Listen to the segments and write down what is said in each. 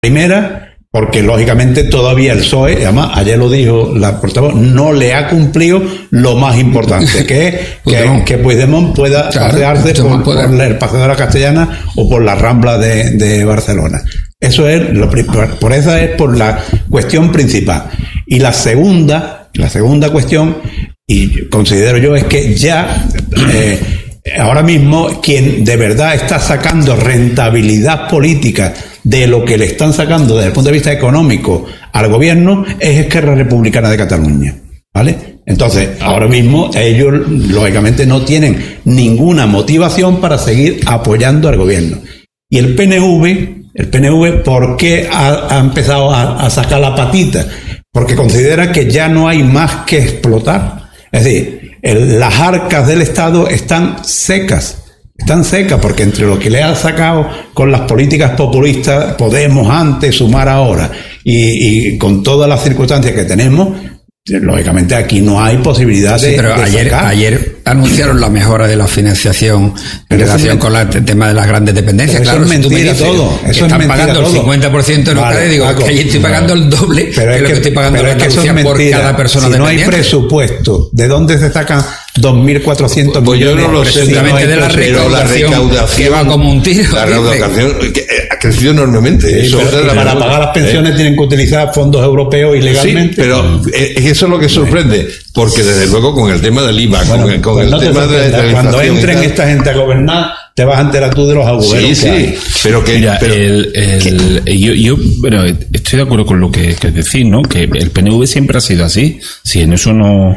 Primera, porque lógicamente todavía el PSOE, además ayer lo dijo la portavoz, no le ha cumplido lo más importante, que es que Puigdemont pueda pasearse por el Paseo de la Castellana o por la Rambla de Barcelona. Eso es por la cuestión principal. Y la segunda cuestión, y considero yo, es que ya ahora mismo quien de verdad está sacando rentabilidad política de lo que le están sacando desde el punto de vista económico al gobierno es Esquerra Republicana de Cataluña, ¿vale? Entonces, ahora mismo ellos lógicamente no tienen ninguna motivación para seguir apoyando al gobierno. Y el PNV, ¿por qué ha empezado a sacar la patita? Porque considera que ya no hay más que explotar. Es decir, las arcas del Estado están secas, porque entre lo que le ha sacado con las políticas populistas, Podemos antes, Sumar ahora, y con todas las circunstancias que tenemos, lógicamente aquí no hay posibilidad de pero ayer anunciaron la mejora de la financiación en relación con el tema de las grandes dependencias. Claro, eso es mentira todo. Eso están pagando el 50% en Euskadi, digo, que allí estoy pagando el doble de lo que estoy pagando en Andalucía por cada persona dependiente. Si no hay presupuesto, ¿de dónde se sacan 2.400 pues millones? Yo no lo sé, precisamente de la recaudación que va como un tiro. La recaudación ha crecido enormemente. Sí, para pagar las pensiones tienen que utilizar fondos europeos ilegalmente. Sí, pero eso es lo que sorprende, porque desde luego con el tema del IVA, con el tema de cuando entren esta gente a gobernar, te vas a enterar tú de los agujeros. Sí, pero que... Mira, yo estoy de acuerdo con lo que decís, ¿no? Que el PNV siempre ha sido así. Sí, en eso no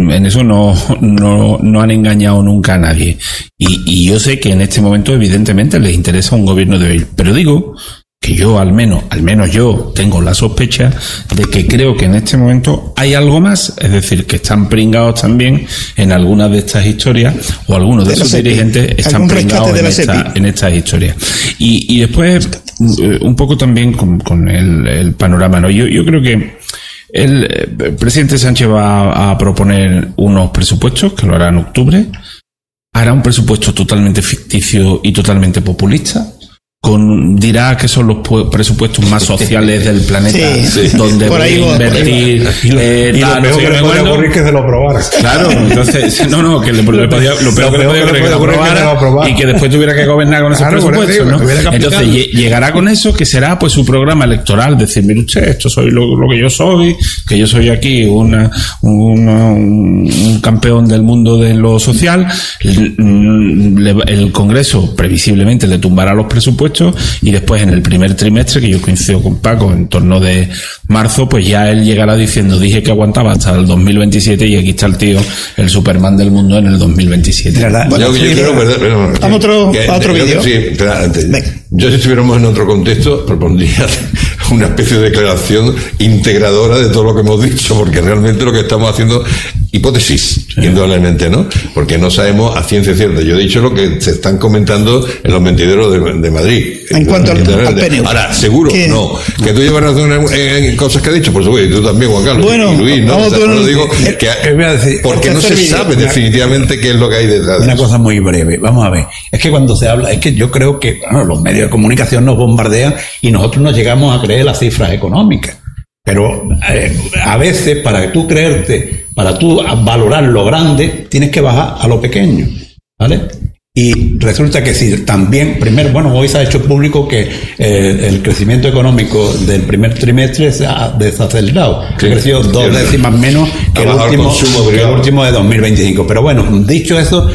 han engañado nunca a nadie. Y yo sé que en este momento evidentemente les interesa un gobierno de hoy. Pero digo que yo al menos yo tengo la sospecha de que creo que en este momento hay algo más, es decir, que están pringados también en algunas de estas historias, o algunos de sus dirigentes están pringados en estas historias. Y después, un poco también con el panorama, ¿no? Yo creo que el presidente Sánchez va a proponer unos presupuestos, que lo hará en octubre, hará un presupuesto totalmente ficticio y totalmente populista, dirá que son los presupuestos más sociales del planeta, donde voy a invertir y lo peor que le podía ocurrir que se lo probara. Claro, entonces lo peor que le podía ocurrir que lo probara y que después tuviera que gobernar con esos presupuestos, ¿no? Entonces llegará con eso, que será pues su programa electoral, decir, mire usted, esto soy lo que yo soy, que yo soy aquí un campeón del mundo de lo social. El Congreso previsiblemente le tumbará los presupuestos, y después en el primer trimestre, que yo coincido con Paco, en torno de marzo, pues ya él llegará diciendo, dije que aguantaba hasta el 2027 y aquí está el tío, el Superman del mundo en el 2027. Bueno, yo quiero vamos a otro vídeo. Yo si estuviéramos en otro contexto propondría una especie de declaración integradora de todo lo que hemos dicho, porque realmente lo que estamos haciendo, hipótesis, indudablemente, ¿no? Porque no sabemos a ciencia cierta. Yo he dicho lo que se están comentando en los mentideros de Madrid. En cuanto al PNV. Ahora, seguro, no. Que tú llevas razón en cosas que ha dicho, por supuesto, y tú también, Juan Carlos. Bueno, y Luis, ¿no? no digo porque no se sabe definitivamente qué es lo que hay detrás. Una cosa muy breve, vamos a ver. Es que cuando se habla, es que yo creo que los medios de comunicación nos bombardean y nosotros nos llegamos a creer las cifras económicas. Pero a veces, para tú creerte, para tú valorar lo grande, tienes que bajar a lo pequeño, ¿vale? Y resulta que si también, hoy se ha hecho público que el crecimiento económico del primer trimestre se ha desacelerado. Ha crecido 2 décimas menos que el último de 2025. Pero bueno, dicho eso,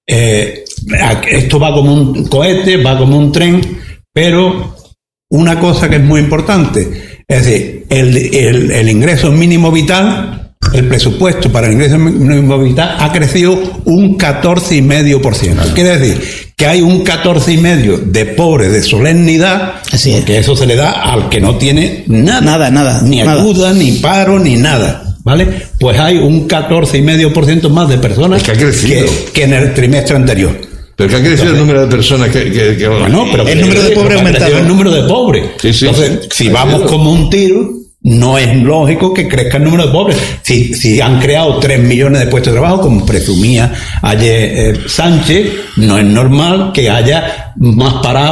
esto va como un cohete, va como un tren, pero una cosa que es muy importante, es decir, el ingreso mínimo vital, el presupuesto para el ingreso mínimo vital ha crecido un 14,5%. Quiere decir que hay un 14,5% de pobres de solemnidad, que eso se le da al que no tiene nada, ni ayuda, ni paro, ni nada. ¿Vale? Pues hay un 14,5% más de personas que en el trimestre anterior. Pero que ha crecido el número de personas que bueno, pero el número de pobres ha aumentado. El número de pobres. Sí. Entonces, si vamos como un tiro, no es lógico que crezca el número de pobres. Si han creado 3 millones de puestos de trabajo, como presumía ayer Sánchez, no es normal que haya más parados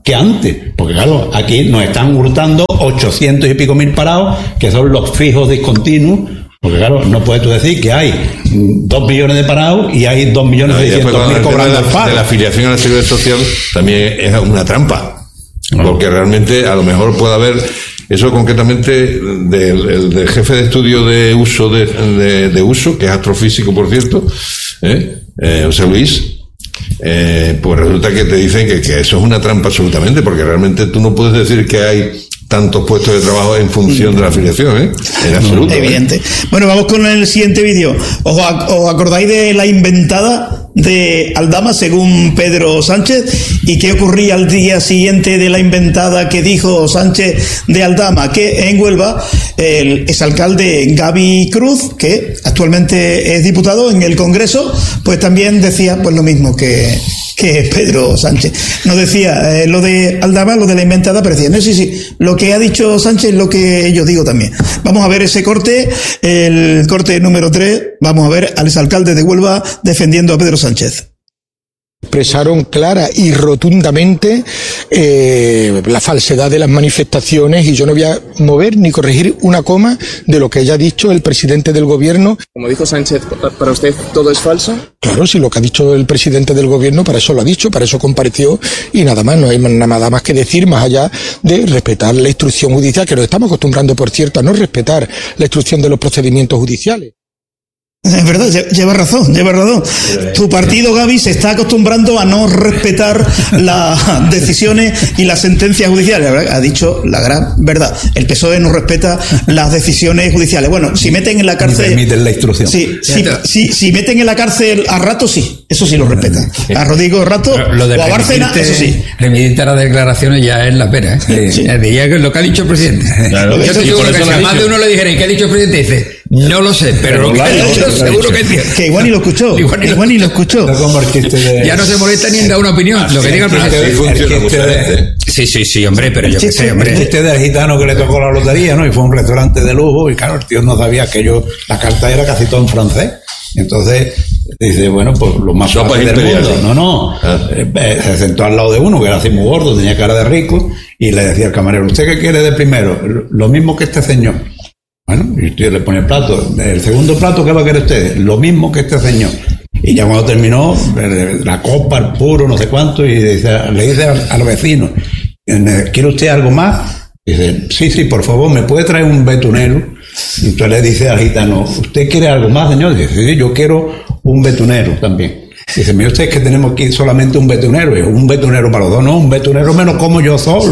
que antes, porque claro, aquí nos están hurtando 800 y pico mil parados, que son los fijos discontinuos, porque claro, no puedes tú decir que hay 2 millones de parados y hay 2.600.000 cobrando el paro. De la afiliación a la Seguridad Social también es una trampa, porque realmente a lo mejor puede haber, eso concretamente del jefe de estudio de uso de uso, que es astrofísico por cierto, José Luis, pues resulta que te dicen que eso es una trampa absolutamente, porque realmente tú no puedes decir que hay tantos puestos de trabajo en función de la afiliación, en absoluto. Evidente. Bueno, vamos con el siguiente vídeo. ¿Os acordáis de la inventada de Aldama, según Pedro Sánchez? ¿Y qué ocurría al día siguiente de la inventada que dijo Sánchez de Aldama? Que en Huelva, el exalcalde Gaby Cruz, que actualmente es diputado en el Congreso, pues también decía pues lo mismo que Pedro Sánchez. No decía lo de Aldama, lo de la inventada, pero decía, no, sí, lo que ha dicho Sánchez es lo que yo digo también. Vamos a ver ese corte, el corte número 3, vamos a ver al exalcalde de Huelva defendiendo a Pedro Sánchez. Expresaron clara y rotundamente la falsedad de las manifestaciones, y yo no voy a mover ni corregir una coma de lo que haya dicho el presidente del gobierno. Como dijo Sánchez, ¿para usted todo es falso? Claro, si lo que ha dicho el presidente del gobierno, para eso lo ha dicho, para eso compareció, y nada más, no hay nada más que decir más allá de respetar la instrucción judicial, que nos estamos acostumbrando, por cierto, a no respetar la instrucción de los procedimientos judiciales. Es verdad, lleva razón. Tu partido, Gaby, se está acostumbrando a no respetar las decisiones y las sentencias judiciales. Ha dicho la gran verdad. El PSOE no respeta las decisiones judiciales. Bueno, si meten en la cárcel... Permiten la instrucción. Si meten en la cárcel a Rato, sí. Eso sí lo respetan. A Rodrigo Rato o a Bárcena, eso sí. Remitirte a las declaraciones ya es la pena. Sí. Ya lo que ha dicho el presidente. Claro. Yo te digo que si a más de uno le dijera, ¿y qué ha dicho el presidente? Dice, no lo sé, pero lo que ha dicho seguro que es cierto. Que igual ni lo escuchó. Igual ni lo escuchó. Ya no se molesta ni en dar una opinión. Lo que diga el presidente. Sí, hombre, pero yo qué sé, hombre. El chiste del gitano que le tocó la lotería, ¿no? Y fue a un restaurante de lujo, y claro, el tío no sabía que la carta era casi todo en francés. Entonces dice, bueno, pues lo más fácil del mundo. Se sentó al lado de uno que era así muy gordo, tenía cara de rico, y le decía al camarero, ¿usted qué quiere de primero? Lo mismo que este señor. Bueno, y el tío le pone el plato. El segundo plato, ¿qué va a querer usted? Lo mismo que este señor. Y ya cuando terminó, la copa, el puro, no sé cuánto, y le dice al vecino, ¿quiere usted algo más? Y dice, sí, por favor, ¿me puede traer un betunero? Y entonces le dice al gitano, ¿usted quiere algo más, señor? Y dice, sí, yo quiero un betunero también. Dice, mire usted, es que tenemos aquí solamente un betunero. Y un betunero para los dos, no, un betunero menos como yo solo.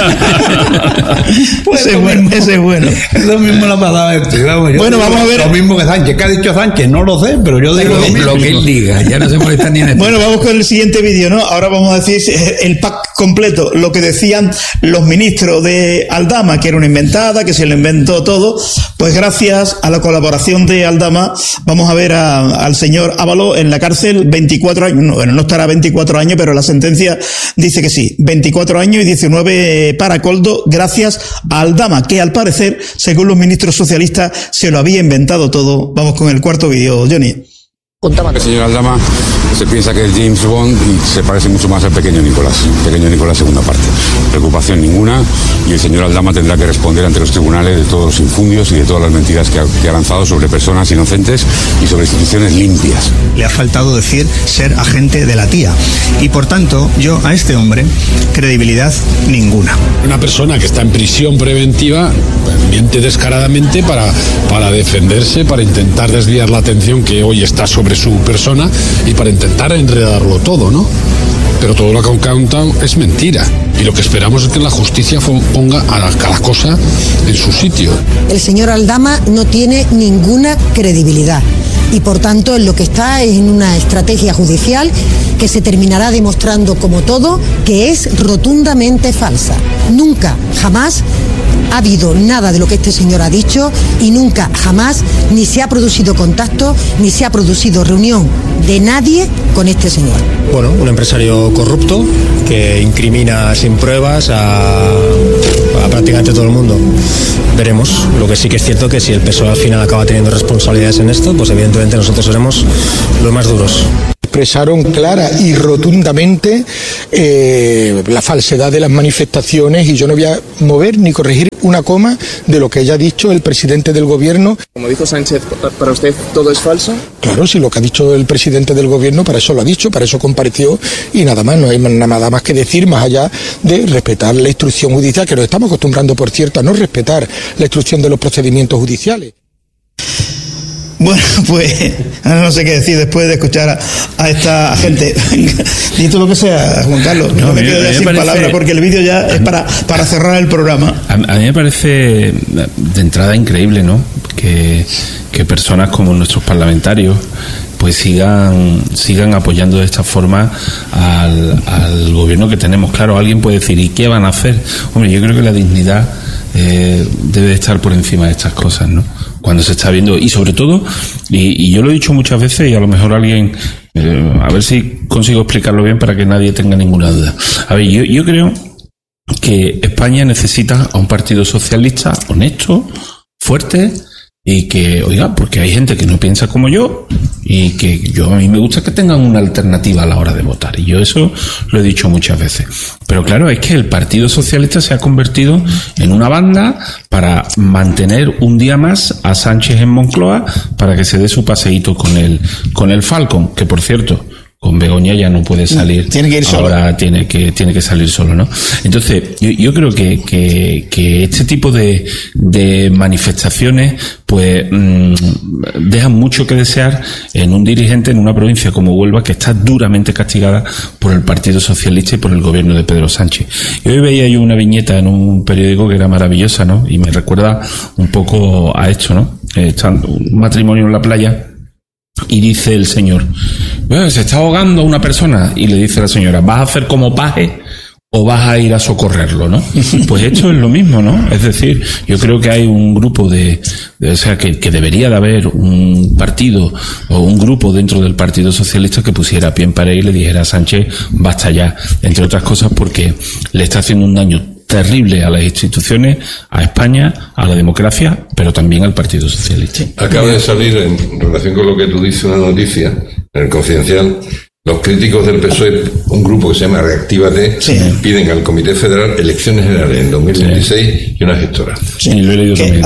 Pues ese es bueno. Eso mismo le ha pasado a este. Bueno, vamos a ver. Lo mismo que Sánchez. ¿Qué ha dicho Sánchez? No lo sé, pero yo digo lo que él diga. Ya no se molesta ni en esto. Bueno, vamos con el siguiente vídeo, ¿no? Ahora vamos a decir el pack completo. Lo que decían los ministros de Aldama, que era una inventada, que se lo inventó todo. Pues gracias a la colaboración de Aldama, vamos a ver al señor Ábalos en la cárcel 24 años, no estará 24 años, pero la sentencia dice que sí, 24 años y 19 para Coldo, gracias a Aldama, que al parecer, según los ministros socialistas, se lo había inventado todo. Vamos con el cuarto vídeo, Johnny. El señor Aldama se piensa que es James Bond y se parece mucho más al pequeño Nicolás segunda parte. Preocupación ninguna, y el señor Aldama tendrá que responder ante los tribunales de todos los infundios y de todas las mentiras que ha lanzado sobre personas inocentes y sobre instituciones limpias. Le ha faltado decir ser agente de la tía, y por tanto yo a este hombre credibilidad ninguna. Una persona que está en prisión preventiva miente descaradamente para defenderse, para intentar desviar la atención que hoy está sobre su persona y para intentar enredarlo todo, ¿no? Pero todo lo que han contado es mentira. Y lo que esperamos es que la justicia ponga a cada cosa en su sitio. El señor Aldama no tiene ninguna credibilidad. Y por tanto en lo que está es en una estrategia judicial que se terminará demostrando como todo que es rotundamente falsa. Nunca, jamás ha habido nada de lo que este señor ha dicho, y nunca, jamás, ni se ha producido contacto, ni se ha producido reunión de nadie con este señor. Bueno, un empresario corrupto que incrimina sin pruebas a prácticamente todo el mundo. Veremos. Lo que sí que es cierto que si el PSOE al final acaba teniendo responsabilidades en esto, pues evidentemente nosotros seremos los más duros. expresaron clara y rotundamente la falsedad de las manifestaciones, y yo no voy a mover ni corregir una coma de lo que haya dicho el presidente del gobierno. Como dijo Sánchez, ¿para usted todo es falso? Claro, si lo que ha dicho el presidente del gobierno, para eso lo ha dicho, para eso compareció, y nada más, no hay nada más que decir más allá de respetar la instrucción judicial, que nos estamos acostumbrando, por cierto, a no respetar la instrucción de los procedimientos judiciales. Bueno, pues no sé qué decir después de escuchar a esta gente. Di tú lo que sea, Juan Carlos. No me quedo ya sin palabras, porque el vídeo ya es para cerrar el programa. A mí me parece de entrada increíble, ¿no? Que personas como nuestros parlamentarios pues sigan apoyando de esta forma al gobierno que tenemos. Claro, alguien puede decir, ¿y qué van a hacer? Hombre, yo creo que la dignidad debe estar por encima de estas cosas, ¿no? Cuando se está viendo, y sobre todo, y yo lo he dicho muchas veces, y a lo mejor alguien, a ver si consigo explicarlo bien para que nadie tenga ninguna duda. A ver, yo creo que España necesita a un partido socialista honesto, fuerte, y que, oiga, porque hay gente que no piensa como yo, y que a mí me gusta que tengan una alternativa a la hora de votar, y yo eso lo he dicho muchas veces. Pero claro, es que el Partido Socialista se ha convertido en una banda para mantener un día más a Sánchez en Moncloa para que se dé su paseíto con el Falcon, que por cierto, con Begoña ya no puede salir. Tiene que ir solo. Ahora tiene que salir solo, ¿no? Entonces, yo creo que este tipo de manifestaciones, pues, dejan mucho que desear en un dirigente en una provincia como Huelva, que está duramente castigada por el Partido Socialista y por el gobierno de Pedro Sánchez. Y hoy veía yo una viñeta en un periódico que era maravillosa, ¿no? Y me recuerda un poco a esto, ¿no? Está un matrimonio en la playa, y dice el señor, se está ahogando una persona, y le dice la señora, ¿vas a hacer como paje o vas a ir a socorrerlo, no? Pues esto es lo mismo, ¿no? Es decir, yo creo que hay un grupo o sea, que debería de haber un partido o un grupo dentro del Partido Socialista que pusiera pie en pared y le dijera a Sánchez, basta ya, entre otras cosas porque le está haciendo un daño terrible a las instituciones, a España, a la democracia, pero también al Partido Socialista. Acaba de salir, en relación con lo que tú dices, una noticia en el Confidencial. Los críticos del PSOE, un grupo que se llama Reactívate, piden al Comité Federal elecciones generales en 2026 y una gestora. Sí, lo he leído también.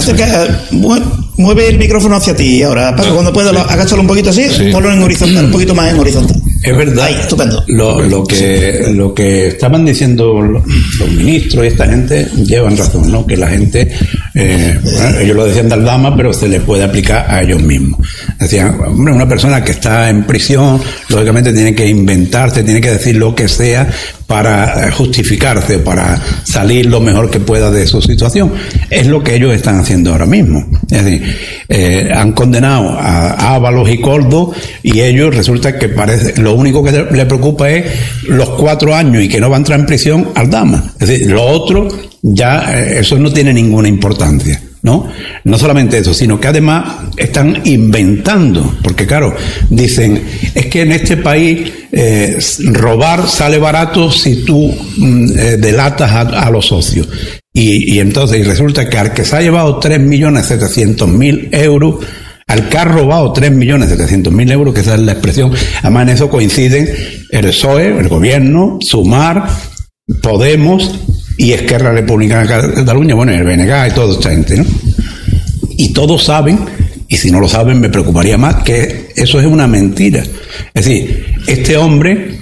Mueve el micrófono hacia ti ahora, Paco, cuando puedas, agáchalo un poquito así, ponlo en horizontal, un poquito más en horizontal. Es verdad. Ahí, estupendo. Lo que estaban diciendo los ministros y esta gente llevan razón, ¿no? Que la gente, bueno, ellos lo decían de Aldama, pero se les puede aplicar a ellos mismos. Decían, hombre, una persona que está en prisión, lógicamente tiene que inventarse, tiene que decir lo que sea para justificarse, para salir lo mejor que pueda de su situación. Es lo que ellos están haciendo ahora mismo. Es decir, han condenado a Ábalos y Coldo, y ellos resulta que parece, lo único que le preocupa es los 4 años y que no va a entrar en prisión Aldama. Es decir, lo otro ya, eso no tiene ninguna importancia. ¿No? No solamente eso, sino que además están inventando, porque claro, dicen, es que en este país robar sale barato si tú delatas a los socios. Y entonces resulta que al que se ha llevado 3.700.000 euros, al que ha robado 3.700.000 euros, que esa es la expresión, además en eso coinciden el PSOE, el gobierno, Sumar, Podemos y Esquerra Republicana de Cataluña, bueno, el BNG y toda esta gente, ¿no? Y todos saben, y si no lo saben me preocuparía más, que eso es una mentira. Es decir, este hombre,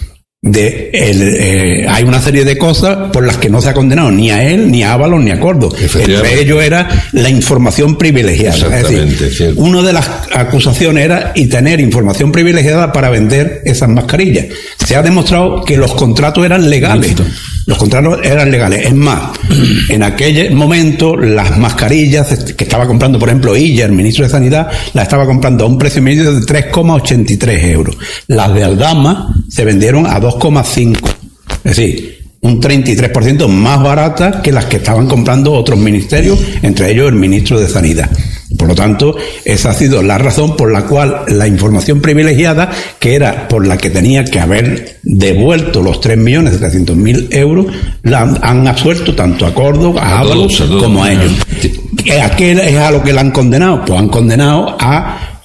hay una serie de cosas por las que no se ha condenado ni a él, ni a Ábalos, ni a Coldo. Entre ellos era la información privilegiada. Es decir, una de las acusaciones era y tener información privilegiada para vender esas mascarillas. Se ha demostrado que los contratos eran legales. Los contratos eran legales. Es más, en aquel momento las mascarillas que estaba comprando, por ejemplo, Illa, el ministro de Sanidad, las estaba comprando a un precio medio de 3,83 euros. Las de Aldama se vendieron a 2,5. Es decir, un 33% más baratas que las que estaban comprando otros ministerios, entre ellos el ministro de Sanidad. Por lo tanto, esa ha sido la razón por la cual la información privilegiada, que era por la que tenía que haber devuelto los 3.700.000 euros, la han absuelto tanto a Córdoba, a Ábalos, como a ellos. ¿A qué es a lo que la han condenado? Pues han condenado a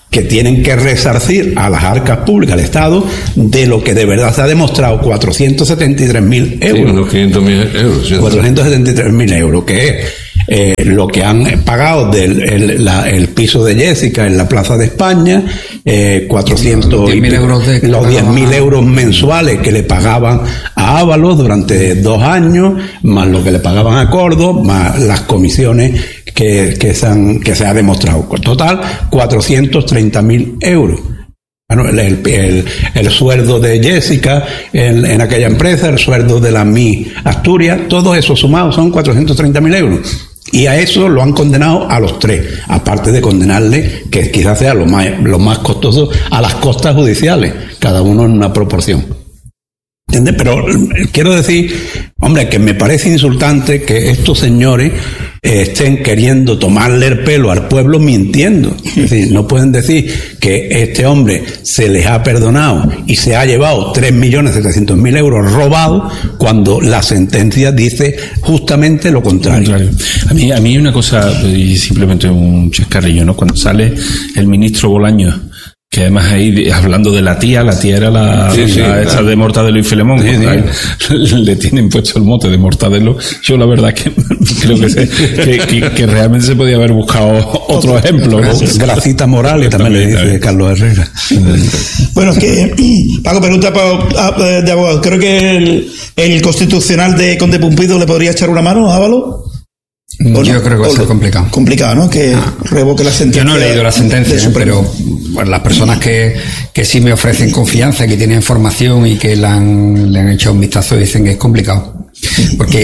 que tienen que resarcir a las arcas públicas, al Estado, de lo que de verdad se ha demostrado, 473.000 euros. Sí, unos 500.000 euros. ¿Sí? 473.000 euros, que es lo que han pagado el piso de Jessica en la Plaza de España, 400 los 10.000 euros mensuales que le pagaban a Ábalos durante 2 años, más lo que le pagaban a Córdoba, más las comisiones que se ha demostrado. Total, 430.000 euros. Bueno, el sueldo de Jessica en aquella empresa, el sueldo de la Mi Asturias, todo eso sumado son 430.000 euros. Y a eso lo han condenado a los 3, aparte de condenarle, que quizás sea lo más costoso, a las costas judiciales, cada uno en una proporción. ¿Entiendes? Pero quiero decir, hombre, que me parece insultante que estos señores estén queriendo tomarle el pelo al pueblo mintiendo. Es decir, no pueden decir que este hombre se les ha perdonado y se ha llevado 3.700.000 euros robados cuando la sentencia dice justamente lo contrario. A mí una cosa, y simplemente un chascarrillo, ¿no? Cuando sale el ministro Bolaños, que además ahí, hablando de la tía era esta de Mortadelo y Filemón, le tienen puesto el mote de Mortadelo. Yo la verdad que creo que realmente se podía haber buscado otro ejemplo, ¿no? Gracita Morales también le dice Carlos Herrera. Bueno, es que Paco pregunta de abogado, creo que el Constitucional de Conde Pumpido le podría echar una mano a Ábalos. Yo creo que va a ser complicado. Complicado, ¿no? Que revoque la sentencia. Yo no he leído la sentencia, pero bueno, las personas que sí me ofrecen confianza, que tienen información y que le han echado un vistazo, dicen que es complicado. Porque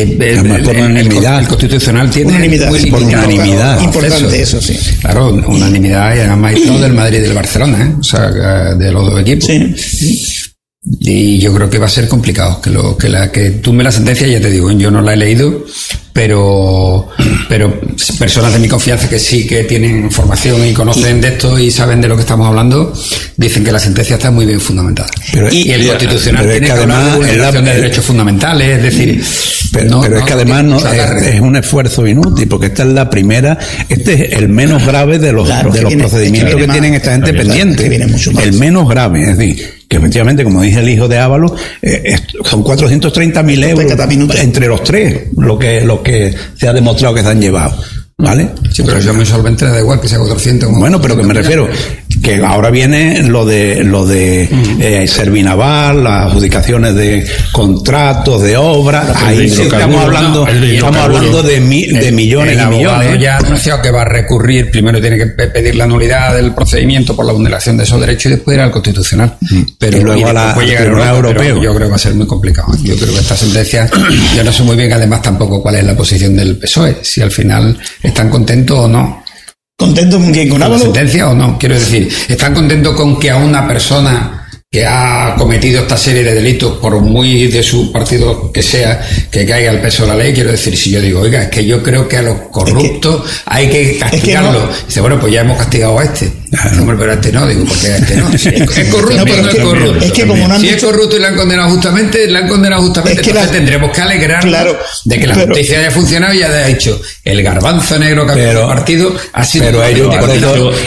el Constitucional tiene unanimidad. Importante eso, sí. Claro, unanimidad y además magistrado del Madrid y del Barcelona, o sea, de los dos equipos. Sí. Y yo creo que va a ser complicado que tumbe la sentencia. Ya te digo, yo no la he leído, pero personas de mi confianza que sí que tienen información y conocen de esto y saben de lo que estamos hablando, dicen que la sentencia está muy bien fundamentada. Y el Constitucional tiene que hablar de vulneración de derechos fundamentales, es decir... Pero es que además es un esfuerzo inútil, porque esta es la primera, este es el menos grave de los procedimientos que tienen esta gente pendiente. El menos grave, es decir, que efectivamente, como dije el hijo de Ábalos, son 430.000 euros entre los 3, lo que se ha demostrado que se han llevado. ¿Vale? Sí, pero yo me solvente da igual que sea 400. Bueno, pero que me refiero que ahora viene lo de Servinaval, las adjudicaciones de contratos, de obras. Ahí sí estamos hablando de millones y millones. Ya ha anunciado que va a recurrir. Primero tiene que pedir la nulidad del procedimiento por la vulneración de esos derechos y después ir al Constitucional. Pero y luego después llegar al europeo. Yo creo que va a ser muy complicado. Yo creo que esta sentencia, yo no sé muy bien además tampoco cuál es la posición del PSOE, si al final están contentos o no. ¿Contentos con quién? ¿Con la Ábalos? sentencia o no? Quiero decir, ¿están contentos con que a una persona que ha cometido esta serie de delitos, por muy de su partido que sea, que caiga al peso de la ley? Quiero decir, si yo digo, oiga, es que yo creo que a los corruptos hay que castigarlos. Dice, bueno, pues ya hemos castigado a este. Hombre, pero a este no, digo, porque a este no. Si es corrupto, no, es corrupto. Es que como no si es corrupto y le han condenado justamente, entonces tendremos que alegrarnos de que la justicia haya funcionado y haya hecho el garbanzo negro que ha hecho el partido. Ha sido pero ellos por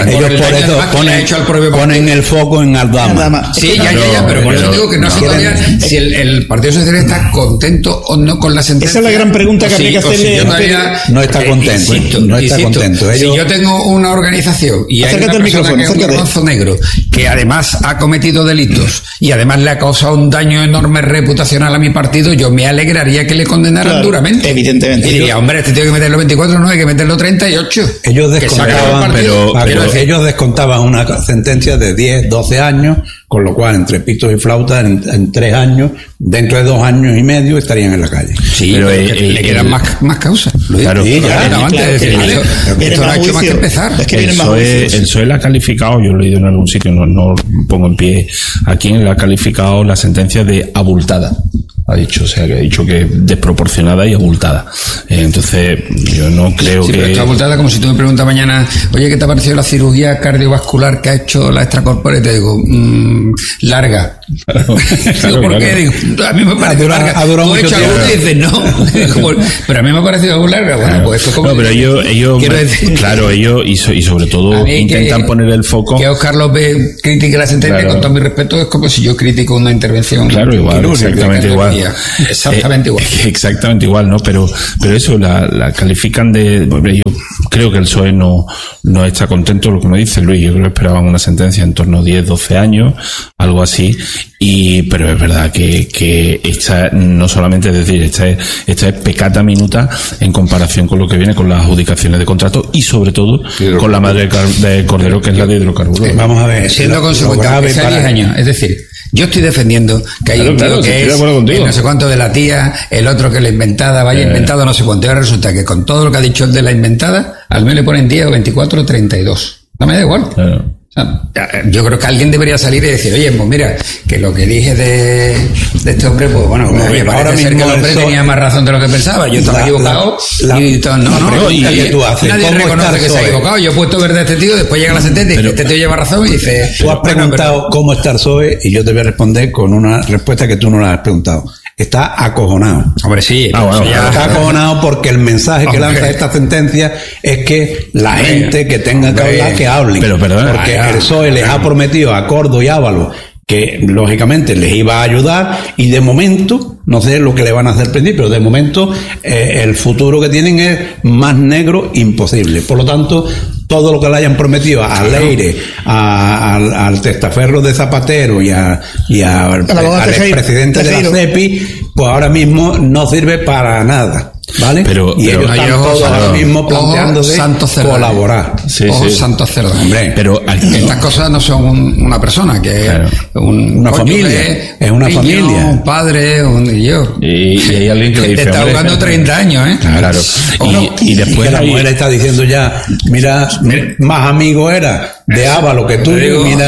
eso ponen el foco en Aldama. Sí, ya, pero por eso digo que no sé todavía si el Partido Socialista está contento o no con la sentencia. Esa es la gran pregunta que habría que hacerle. No está contento. No está contento. Si yo tengo una organización y hay una persona que es un garbanzo negro que además ha cometido delitos y además le ha causado un daño enorme reputacional a mi partido, yo me alegraría que le condenaran duramente. Evidentemente. Y diría, hombre, este tiene que meterlo 24, no hay que meterlo 38. Ellos descontaban una sentencia de 10, 12 años, con lo cual entre pitos y flautas en 3 años, dentro de 2 años y medio estarían en la calle. Sí, pero le quedan más causas. Claro, esto no ha hecho más que empezar. El PSOE la ha calificado, yo lo he leído en algún sitio, no pongo en pie aquí, la ha calificado la sentencia de abultada. ha dicho, o sea, que ha dicho que es desproporcionada y abultada. Entonces, yo no creo que... Pero está abultada como si tú me preguntas mañana, oye, ¿qué te ha parecido la cirugía cardiovascular que ha hecho la extracorpórea? Y te digo, larga. Digo, ¿por qué? Digo, a mí me parece larga. ¿Tú has hecho algo? Y dices, no. Pero a mí me ha parecido algo larga. Bueno, pues esto es como... No, pero ellos claro, ellos y sobre todo intentan poner el foco... Que Óscar López critique la sentencia, con todo mi respeto, es como si yo critico una intervención. Claro, igual, exactamente igual. Exactamente igual. Exactamente igual, ¿no? Pero eso la califican de... Yo creo que el PSOE no está contento, lo que me dice Luis. Yo creo que esperaban una sentencia en torno a 10, 12 años, algo así. Pero es verdad que esta no solamente, es decir, esta es pecata minuta en comparación con lo que viene con las adjudicaciones de contrato y sobre todo con la madre de Cordero, que es la de hidrocarburos. Vamos a ver, siendo consecuente, hace 10 años, es decir, yo estoy defendiendo que hay un tío que es no sé cuánto de la tía, el otro que la inventada, vaya inventado no sé cuánto. Y ahora resulta que con todo lo que ha dicho el de la inventada, al menos le ponen 10 o 24 o 32. No me da igual. Yo creo que alguien debería salir y decir, oye, pues mira, que lo que dije de este hombre, pues bueno, parece ser que el hombre tenía más razón de lo que pensaba. Yo estaba equivocado y todo, nadie reconoce que se ha equivocado. Yo he puesto verde a este tío, después llega la sentencia y este tío lleva razón y dice... Tú has preguntado cómo está el PSOE y yo te voy a responder con una respuesta que tú no la has preguntado. Está acojonado. Hombre, sí. Está acojonado porque el mensaje que lanza esta sentencia es que la gente que tenga que hablar, que hablen. Pero perdón, porque el PSOE les ha prometido a Cordo y Ábalos que lógicamente les iba a ayudar y de momento, no sé lo que le van a hacer al principio, pero de momento el futuro que tienen es más negro imposible. Por lo tanto, todo lo que le hayan prometido a Leire, al testaferro de Zapatero y al expresidente de la CEPI, pues ahora mismo no sirve para nada. ¿Vale? Pero ellos están todos ahora mismo planteándose colaborar. Santos Cerdán. Hombre, pero estas cosas no son una persona, que es una familia. Es una familia. Un padre, y hay alguien que le dice, te está jugando 30 años, ¿eh? Claro. Y después la mujer está diciendo ya, mira, más amigo era de Ábalos que tú.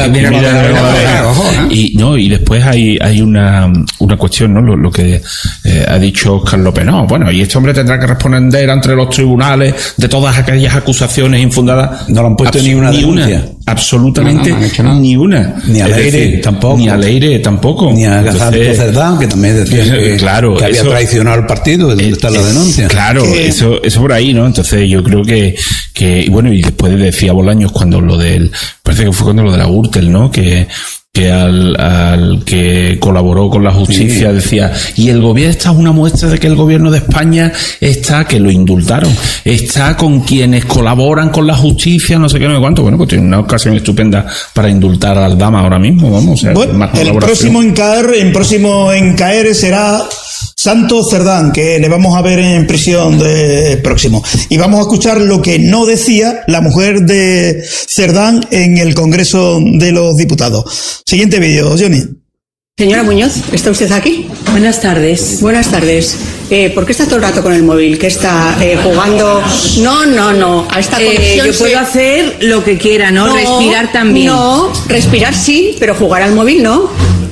Y después hay una cuestión, ¿no? Lo que ha dicho Óscar López. No, bueno, y este hombre tendrá que responder ante los tribunales de todas aquellas acusaciones infundadas. No le han puesto ni una denuncia. Absolutamente ni una. Ni a Leire tampoco. Ni a Leire tampoco. Ni a Santos Cerdán, que también decía que había traicionado al partido, donde está la denuncia. Claro, eso por ahí, ¿no? Entonces yo creo que bueno, y después decía Bolaños cuando parece que fue cuando lo de la Gürtel, ¿no? Que al que colaboró con la justicia decía, y el gobierno, esta es una muestra de que el gobierno de España que lo indultaron, está con quienes colaboran con la justicia, no sé qué, no sé cuánto. Bueno, pues tiene una ocasión estupenda para indultar a Aldama ahora mismo, vamos. Bueno, el próximo en caer será Santos Cerdán, que le vamos a ver en prisión de próximo. Y vamos a escuchar lo que no decía la mujer de Cerdán en el Congreso de los Diputados. Siguiente vídeo, Johnny. Señora Muñoz, ¿está usted aquí? Buenas tardes. Buenas tardes. ¿Por qué está todo el rato con el móvil? ¿Qué está jugando? No. A esta conexión yo puedo hacer lo que quiera, ¿no? Respirar también. No, respirar sí, pero jugar al móvil no.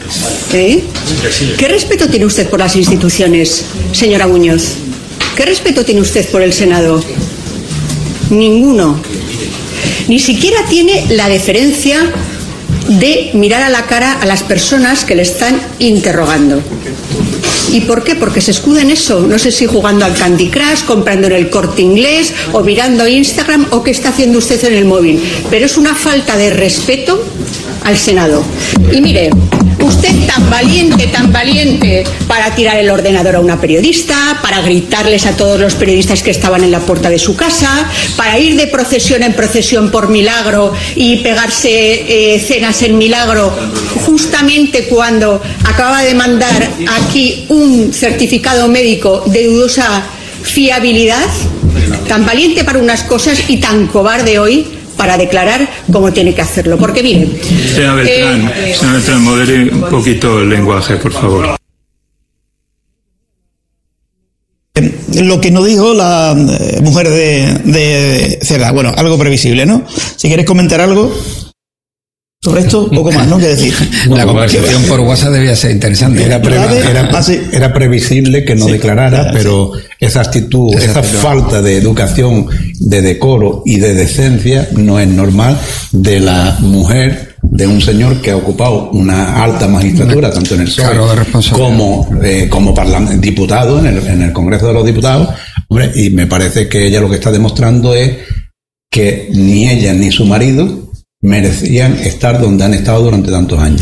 ¿Qué respeto tiene usted por las instituciones, señora Muñoz? ¿Qué respeto tiene usted por el Senado? Ninguno. Ni siquiera tiene la deferencia de mirar a la cara a las personas que le están interrogando. ¿Y por qué? Porque se escuda en eso. No sé si jugando al Candy Crush, comprando en el Corte Inglés o mirando Instagram o qué está haciendo usted en el móvil. Pero es una falta de respeto al Senado. Y mire, usted tan valiente para tirar el ordenador a una periodista, para gritarles a todos los periodistas que estaban en la puerta de su casa, para ir de procesión en procesión por Milagro y pegarse cenas en Milagro, justamente cuando acaba de mandar aquí un certificado médico de dudosa fiabilidad. Tan valiente para unas cosas y tan cobarde hoy para declarar cómo tiene que hacerlo. Porque miren... Señora Beltrán, modere un poquito el lenguaje, por favor. Lo que no dijo la mujer de Cerdán. Bueno, algo previsible, ¿no? Si quieres comentar algo... Sobre esto, poco más, ¿no? ¿Qué decir? La conversación por WhatsApp debía ser interesante. Era previsible que no declarara, pero esa actitud, esa falta de educación, de decoro y de decencia no es normal de la mujer de un señor que ha ocupado una alta magistratura, tanto en el PSOE como diputado en el Congreso de los Diputados. Hombre, y me parece que ella lo que está demostrando es que ni ella ni su marido merecían estar donde han estado durante tantos años.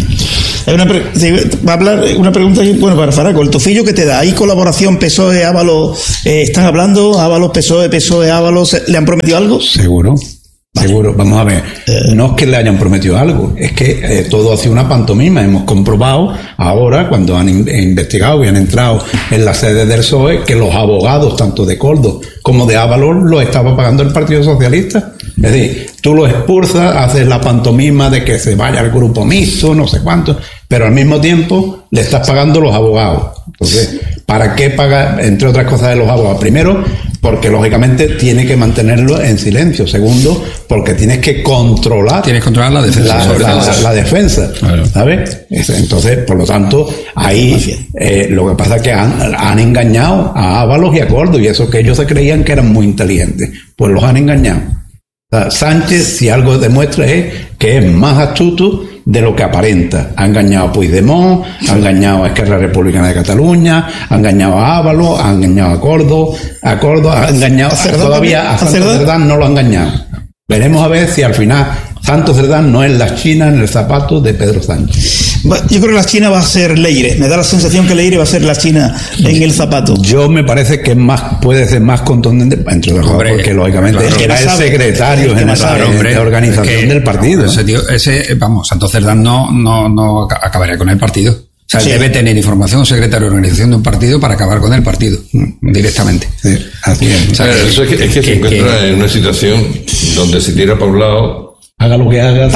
Va a hablar una pregunta para Faraco. El tufillo que te da, ¿hay colaboración PSOE, Ábalos? ¿Están hablando? ¿Ábalos, PSOE, PSOE, Ábalos? ¿Le han prometido algo? Seguro. Seguro, vamos a ver, no es que le hayan prometido algo, es que todo ha sido una pantomima. Hemos comprobado ahora, cuando han investigado y han entrado en la sede del PSOE, que los abogados, tanto de Coldo como de Ábalos, lo estaba pagando el Partido Socialista. Es decir, tú lo expulsas, haces la pantomima de que se vaya al grupo mixto, no sé cuánto, pero al mismo tiempo le estás pagando los abogados. Entonces, ¿para qué pagar, entre otras cosas, de los abogados? Primero, porque lógicamente tiene que mantenerlo en silencio. Segundo, porque tienes que controlar. Tienes que controlar la defensa. La defensa, claro. ¿Sabes? Entonces, por lo tanto, ahí lo que pasa es que han engañado a Ábalos y a Coldo, y eso que ellos se creían que eran muy inteligentes, pues los han engañado. O sea, Sánchez, si algo demuestra, es que es más astuto de lo que aparenta. Ha engañado a Puigdemont, ha engañado a Esquerra Republicana de Cataluña, ha engañado a Ábalos, ha engañado a Coldo, ha engañado todavía a Santos Cerdán, no lo ha engañado. Veremos a ver si al final Santos Cerdán no es la China en el zapato de Pedro Sánchez. Yo creo que la China va a ser Leire. Me da la sensación que Leire va a ser la China en el zapato. Yo me parece que puede ser más contundente, entre otras cosas, porque lógicamente era el secretario general de organización del partido. Santos Cerdán no acabaría con el partido. O sea, debe tener información secretario de organización de un partido para acabar con el partido directamente. Sí, así es. O sea, eso es que se encuentra en una situación donde se tira para un lado. Haga lo que haga.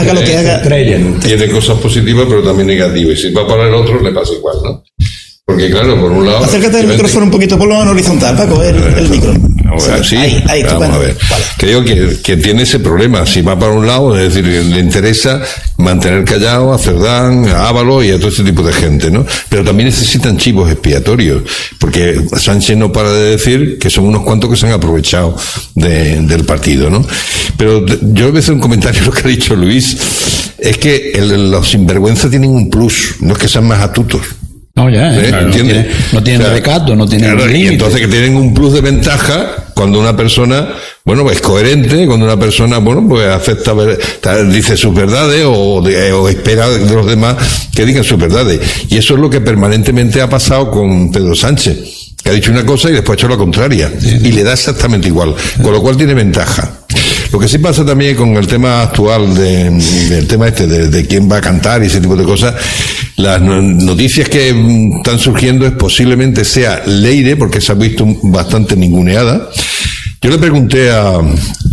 Tiene cosas positivas, pero también negativas. Y si va para el otro, le pasa igual, ¿no? Porque, claro, por un lado. Acércate del micrófono un poquito, ponlo en horizontal, Paco, el micro. Sí, ahí, vamos a ver. Vale. Creo que tiene ese problema. Si va para un lado, es decir, le interesa mantener callado a Cerdán, a Ábalos y a todo este tipo de gente, ¿no? Pero también necesitan chivos expiatorios, porque Sánchez no para de decir que son unos cuantos que se han aprovechado del partido, ¿no? Pero yo voy a hacer un comentario a lo que ha dicho Luis. Es que los sinvergüenzas tienen un plus, no es que sean más astutos. No, claro, no tienen recato, no tienen límite. Y entonces que tienen un plus de ventaja cuando una persona, es coherente, cuando una persona, pues acepta, dice sus verdades o espera de los demás que digan sus verdades. Y eso es lo que permanentemente ha pasado con Pedro Sánchez, que ha dicho una cosa y después ha hecho la contraria. Y le da exactamente igual. Con lo cual tiene ventaja. Lo que sí pasa también con el tema actual del tema de quién va a cantar y ese tipo de cosas, las noticias que están surgiendo es posiblemente sea Leire, porque se ha visto bastante ninguneada. Yo le pregunté a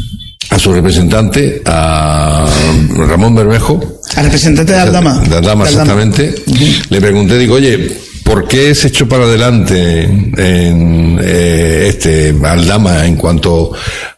su representante, a Ramón Bermejo, al representante de Aldama. De Aldama, exactamente. Le pregunté, digo, oye, ¿por qué se echó para adelante en Aldama en cuanto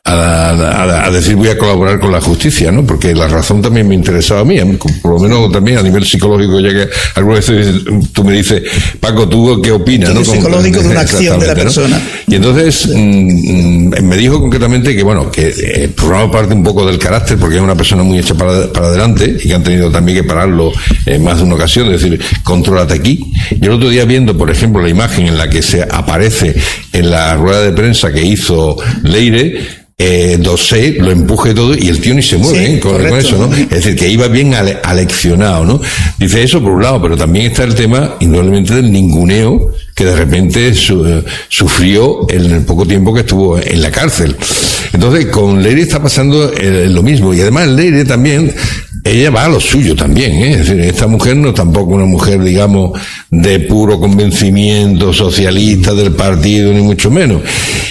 a decir voy a colaborar con la justicia, ¿no? Porque la razón también me interesaba a mí, por lo menos también a nivel psicológico, ya que algunas veces tú me dices, Paco, ¿tú qué opinas? ¿No? Psicológico de una acción de la persona. ¿No? Y entonces me dijo concretamente que formaba parte un poco del carácter, porque es una persona muy hecha para adelante y que han tenido también que pararlo en más de una ocasión, es decir, contrólate aquí. Yo el otro día viendo, por ejemplo, la imagen en la que se aparece en la rueda de prensa que hizo Leire, Dossé lo empuje todo y el tío ni se mueve, con eso, ¿no? Es decir, que iba bien aleccionado, ¿no? Dice eso por un lado, pero también está el tema, indudablemente, del ninguneo que de repente sufrió en el poco tiempo que estuvo en la cárcel. Entonces, con Leire está pasando lo mismo, y además Leire también, ella va a lo suyo también, ¿eh? Es decir, esta mujer no es tampoco una mujer, digamos, de puro convencimiento socialista del partido, ni mucho menos.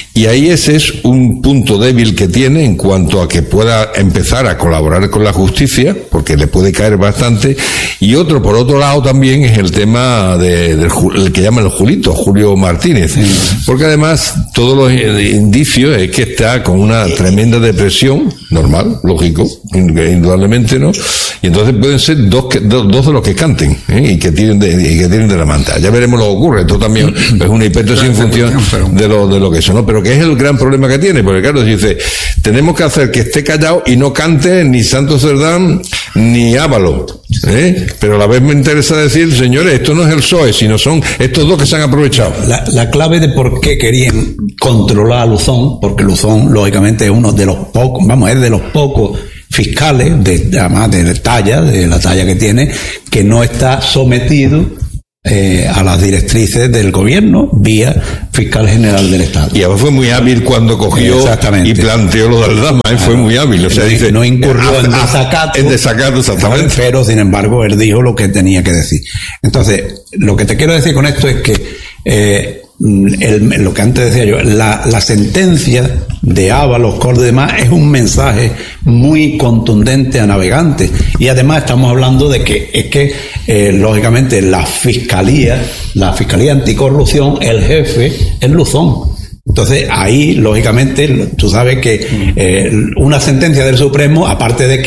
Y ahí ese es un punto débil que tiene en cuanto a que pueda empezar a colaborar con la justicia, porque le puede caer bastante. Y otro, por otro lado, también es el tema el que llaman el Julito, Julio Martínez. Porque además, todos los indicios es que está con una tremenda depresión, normal, lógico, indudablemente, ¿no? Y entonces pueden ser dos de los que canten, y que tienen de la manta. Ya veremos lo que ocurre. Esto también es una hipótesis en función de lo que eso, ¿no? Pero que es el gran problema que tiene, porque claro, dice, tenemos que hacer que esté callado y no cante ni Santos Cerdán ni Ávalo, pero a la vez me interesa decir, señores, esto no es el PSOE, sino son estos dos que se han aprovechado. La clave de por qué querían controlar a Luzón, porque Luzón lógicamente es uno de los pocos, es de los pocos fiscales, además de la talla que tiene, que no está sometido a las directrices del gobierno vía fiscal general del Estado. Y además fue muy hábil cuando cogió y planteó lo de Aldama, fue muy hábil, o sea, dice, no incurrió en desacato, exactamente. Pero sin embargo él dijo lo que tenía que decir. Entonces, lo que te quiero decir con esto es que lo que antes decía yo, la sentencia de Ábalos, Cordo y demás es un mensaje muy contundente a navegantes, y además estamos hablando de que lógicamente la fiscalía anticorrupción, el jefe es Luzón. Entonces ahí lógicamente tú sabes que una sentencia del Supremo, aparte de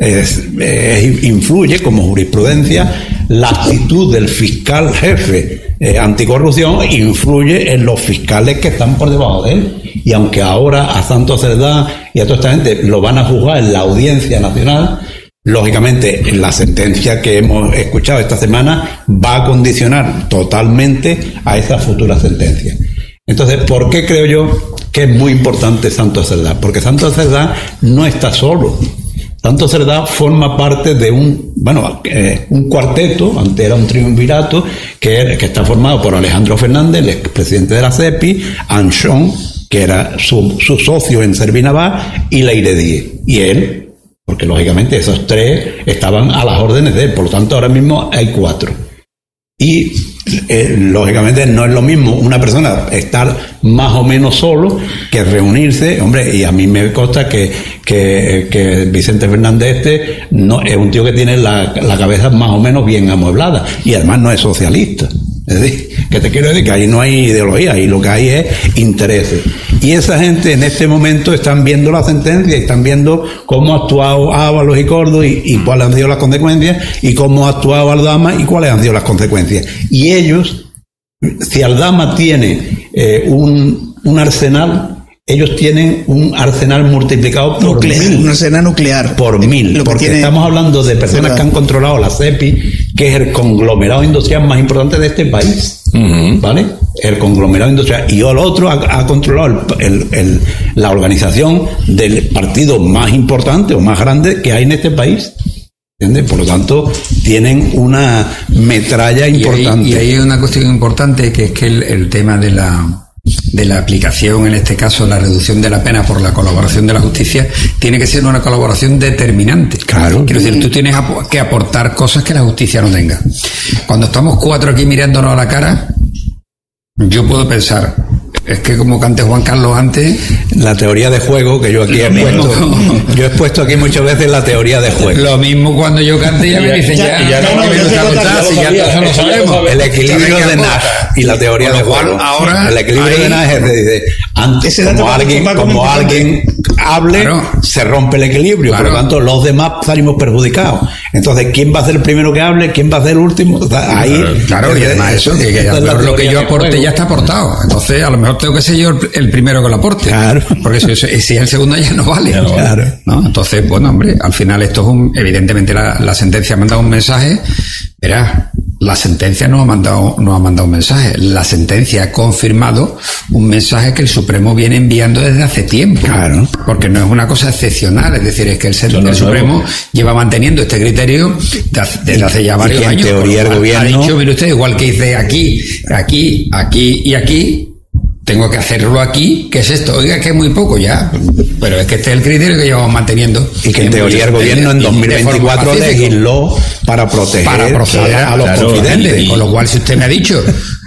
que influye como jurisprudencia, la actitud del fiscal jefe anticorrupción influye en los fiscales que están por debajo de él. Y aunque ahora a Santos Cerdán y a toda esta gente lo van a juzgar en la Audiencia Nacional, lógicamente la sentencia que hemos escuchado esta semana va a condicionar totalmente a esa futura sentencia. Entonces, ¿por qué creo yo que es muy importante Santos Cerdán? Porque Santos Cerdán no está solo. Santos Cerdán forma parte de un cuarteto, antes era un triunvirato, que está formado por Alejandro Fernández, el expresidente de la CEPI, Anchón, que era su socio en Servinabá, y Leire Díez. Y él, porque lógicamente esos tres estaban a las órdenes de él, por lo tanto ahora mismo hay 4. Y lógicamente no es lo mismo una persona estar más o menos solo que reunirse, hombre, y a mí me consta que Vicente Fernández no es un tío que tiene la cabeza más o menos bien amueblada, y además no es socialista. Es decir, que te quiero decir que ahí no hay ideología, ahí lo que hay es intereses. Y esa gente en este momento están viendo la sentencia y están viendo cómo ha actuado Ábalos y Cordo y cuáles han sido las consecuencias, y cómo ha actuado Aldama y cuáles han sido las consecuencias. Y ellos, si Aldama tiene un arsenal, ellos tienen un arsenal multiplicado por nuclear, 1000. Un arsenal nuclear. Por 1000. Porque estamos hablando de personas que han controlado la CEPI, que es el conglomerado industrial más importante de este país. ¿Vale? El conglomerado industrial. Y el otro ha controlado la organización del partido más importante o más grande que hay en este país. ¿Entiendes? Por lo tanto, tienen una metralla importante. Y ahí hay una cuestión importante, que es que el tema de la aplicación, en este caso la reducción de la pena por la colaboración de la justicia, tiene que ser una colaboración determinante. Claro. Quiero decir, tú tienes que aportar cosas que la justicia no tenga. Cuando estamos 4 aquí mirándonos a la cara, yo puedo pensar, es que como cante Juan Carlos antes, la teoría de juego que yo aquí he expuesto aquí muchas veces, la teoría de juego. Lo mismo cuando yo cante ya me dicen ya no lo sabemos. El equilibrio de Nash y la teoría de juego. Ahora el equilibrio de Nash es antes como alguien hable, claro, se rompe el equilibrio, claro, por lo tanto los demás salimos perjudicados. Entonces, ¿quién va a ser el primero que hable? ¿Quién va a ser el último? Ahí, claro, y además eso, que lo que yo aporte ya está aportado. Entonces, a lo mejor tengo que ser yo el primero que lo aporte. Claro. Porque si es el segundo ya no vale. Claro. ¿No? Entonces, bueno, hombre, al final esto es evidentemente la sentencia ha mandado un mensaje. Verás, la sentencia no ha mandado un mensaje. La sentencia ha confirmado un mensaje que el Supremo viene enviando desde hace tiempo. Claro. Porque no es una cosa excepcional. Es decir, es que el Supremo lleva manteniendo este criterio desde hace ya varios años. En teoría el gobierno ha dicho, mire usted, igual que dice aquí y aquí, tengo que hacerlo aquí, ¿qué es esto? Oiga, que es muy poco ya, pero es que este es el criterio que llevamos manteniendo. Y que en teoría el gobierno en 2024 legisló para proteger a los confidentes. Con lo cual, si usted me ha dicho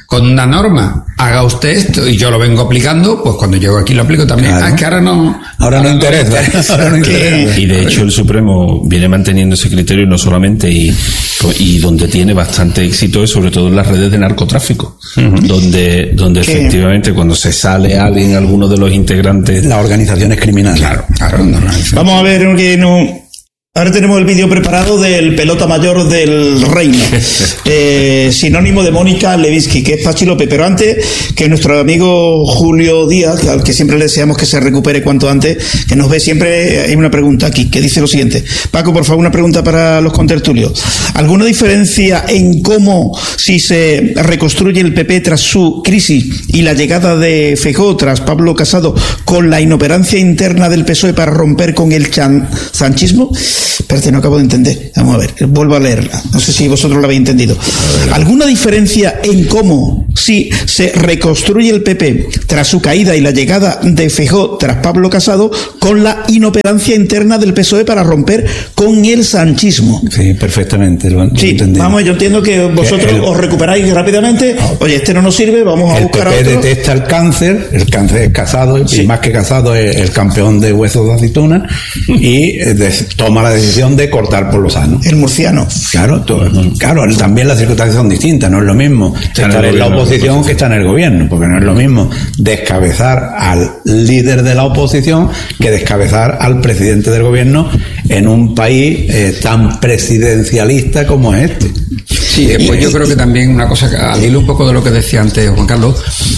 con una norma, haga usted esto y yo lo vengo aplicando, pues cuando llego aquí lo aplico también. Claro. Es que ahora no interesa. Ahora no interesa. Y de hecho el Supremo viene manteniendo ese criterio no solamente y donde tiene bastante éxito es sobre todo en las redes de narcotráfico, donde efectivamente cuando se sale alguien, alguno de los integrantes, las organizaciones criminales. Claro. Vamos a ver que no. Ahora tenemos el vídeo preparado del pelota mayor del reino, sinónimo de Mónica Lewinsky, que es Pachi López. Pero antes, que nuestro amigo Julio Díaz, al que siempre le deseamos que se recupere cuanto antes, que nos ve siempre, hay una pregunta aquí que dice lo siguiente. Paco, por favor, una pregunta para los contertulios. ¿Alguna diferencia en cómo, si se reconstruye el PP tras su crisis y la llegada de Feijóo tras Pablo Casado, con la inoperancia interna del PSOE para romper con el sanchismo? Espérate, no acabo de entender. Vamos a ver, vuelvo a leerla. No sé si vosotros la habéis entendido. ¿Alguna diferencia en cómo, si se reconstruye el PP tras su caída y la llegada de Feijóo tras Pablo Casado, con la inoperancia interna del PSOE para romper con el sanchismo? Sí, perfectamente. Lo entendí. Vamos, yo entiendo que vosotros os recuperáis rápidamente. Oye, este no nos sirve, vamos a buscar a otro. El PP detesta el cáncer es Casado, y más que Casado es el campeón de huesos de aceituna, y toma la decisión de cortar por lo sano. El murciano. Claro, también las circunstancias son distintas. No es lo mismo estar en la oposición que estar en el gobierno, porque no es lo mismo descabezar al líder de la oposición que descabezar al presidente del gobierno en un país tan presidencialista como es este. Sí, pues yo creo que también una cosa, al hilo un poco de lo que decía antes Juan Carlos,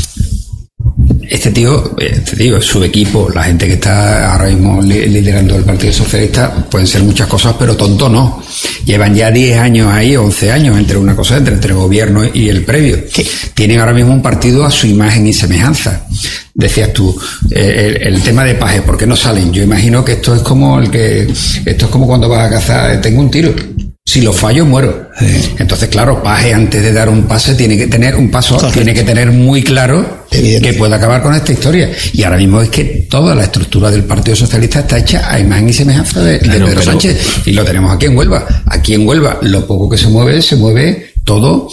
este tío, su equipo, la gente que está ahora mismo liderando el Partido Socialista, pueden ser muchas cosas, pero tonto no. Llevan ya 10 años ahí, 11 años, entre una cosa, entre el gobierno y el previo. Tienen ahora mismo un partido a su imagen y semejanza. Decías tú, el tema de Paje, ¿por qué no salen? Yo imagino que esto es como cuando vas a cazar, tengo un tiro. Si lo fallo, muero. Sí. Entonces, claro, Paje, antes de dar un pase, tiene que tener un paso, tiene que tener muy claro que puede acabar con esta historia. Y ahora mismo es que toda la estructura del Partido Socialista está hecha a imagen y semejanza de Pedro Sánchez. Y lo tenemos aquí en Huelva. Aquí en Huelva, lo poco que se mueve todo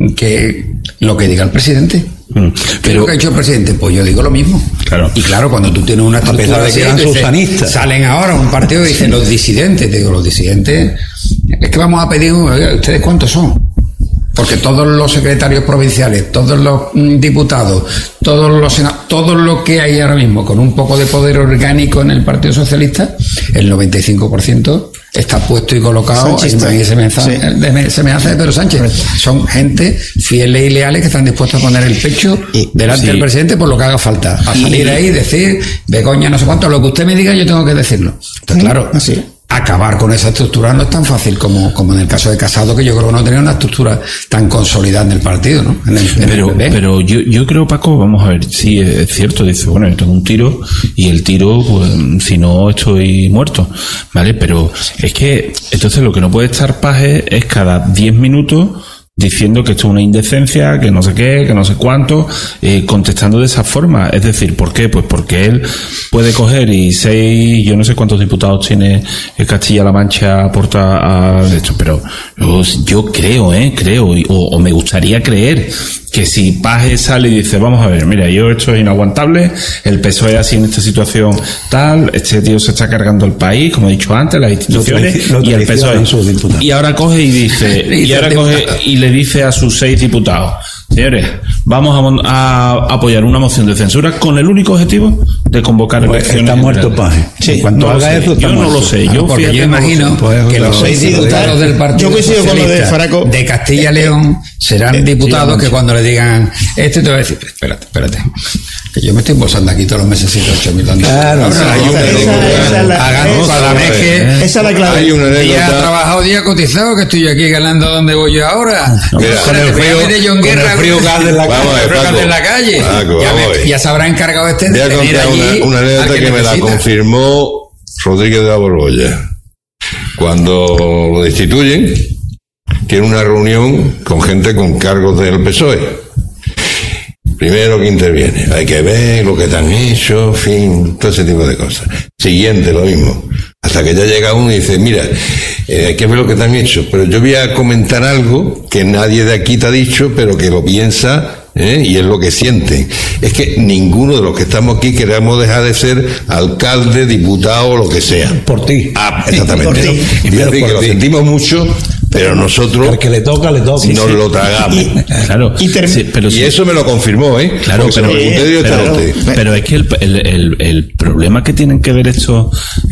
lo que diga el presidente. ¿Qué es lo que ha hecho el presidente? Pues yo digo lo mismo. Claro. Y claro, cuando tú tienes una estructura de que eran susanistas, salen ahora un partido y dicen los disidentes. Te digo, los disidentes, es que vamos a pedir, ¿ustedes cuántos son? Porque todos los secretarios provinciales, todos los diputados, todos los senadores, todo lo que hay ahora mismo con un poco de poder orgánico en el Partido Socialista, el 95% está puesto y colocado en semejanza de Pedro Sánchez. Son gente fieles y leales que están dispuestos a poner el pecho delante del presidente por lo que haga falta. A salir ahí y decir, Begoña, no sé cuánto, lo que usted me diga yo tengo que decirlo. Entonces, claro, acabar con esa estructura no es tan fácil como en el caso de Casado, que yo creo que no tenía una estructura tan consolidada en el partido, ¿no? Pero yo creo, Paco, vamos a ver, sí, es cierto, dice, bueno, yo tengo un tiro y el tiro, pues, si no estoy muerto, ¿vale? Pero es que, entonces lo que no puede estar Paje es cada 10 minutos diciendo que esto es una indecencia, que no sé qué, que no sé cuánto, contestando de esa forma. Es decir, ¿por qué? Pues porque él puede coger y yo no sé cuántos diputados tiene Castilla-La Mancha aporta a esto, pero yo creo, o me gustaría creer que si Paje sale y dice, vamos a ver, mira, esto es inaguantable, el PSOE así en esta situación tal, este tío se está cargando el país, como he dicho antes, las instituciones, y el PSOE, y ahora coge y dice, y le dice a sus 6 diputados, señores, vamos a apoyar una moción de censura con el único objetivo de convocar elecciones. Está muerto Paje. Sí, cuando haga eso, yo no lo sé. Yo imagino que los 6 diputados del Partido Socialista de Castilla y León serán diputados que cuando le digan te voy a decir, espérate, que yo me estoy embolsando aquí todos los meses 8.000 dólares. Claro, esa es la clave. Hay una anécdota. Día trabajado, día cotizado, que estoy yo aquí ganando donde voy yo ahora. Con el frío gas de la calle. Ya se habrá encargado de voy a contar una anécdota que me la confirmó Rodríguez de la Borbolla. Cuando lo destituyen, tiene una reunión con gente con cargos del PSOE. Primero que interviene, hay que ver lo que te han hecho, en fin, todo ese tipo de cosas. Siguiente, lo mismo. Hasta que ya llega uno y dice, mira, hay que ver lo que te han hecho, pero yo voy a comentar algo que nadie de aquí te ha dicho, pero que lo piensa y es lo que sienten. Es que ninguno de los que estamos aquí queremos dejar de ser alcalde, diputado o lo que sea. Por ti. Exactamente. Por ti. Es decir, que lo sentimos mucho, pero nosotros al que le toca, nos lo tragamos. Y eso me lo confirmó, Claro, pero es que el problema que tienen que ver estos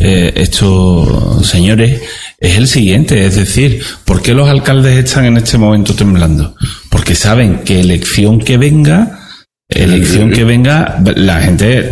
señores es el siguiente, es decir, ¿por qué los alcaldes están en este momento temblando? Porque saben que elección que venga, la gente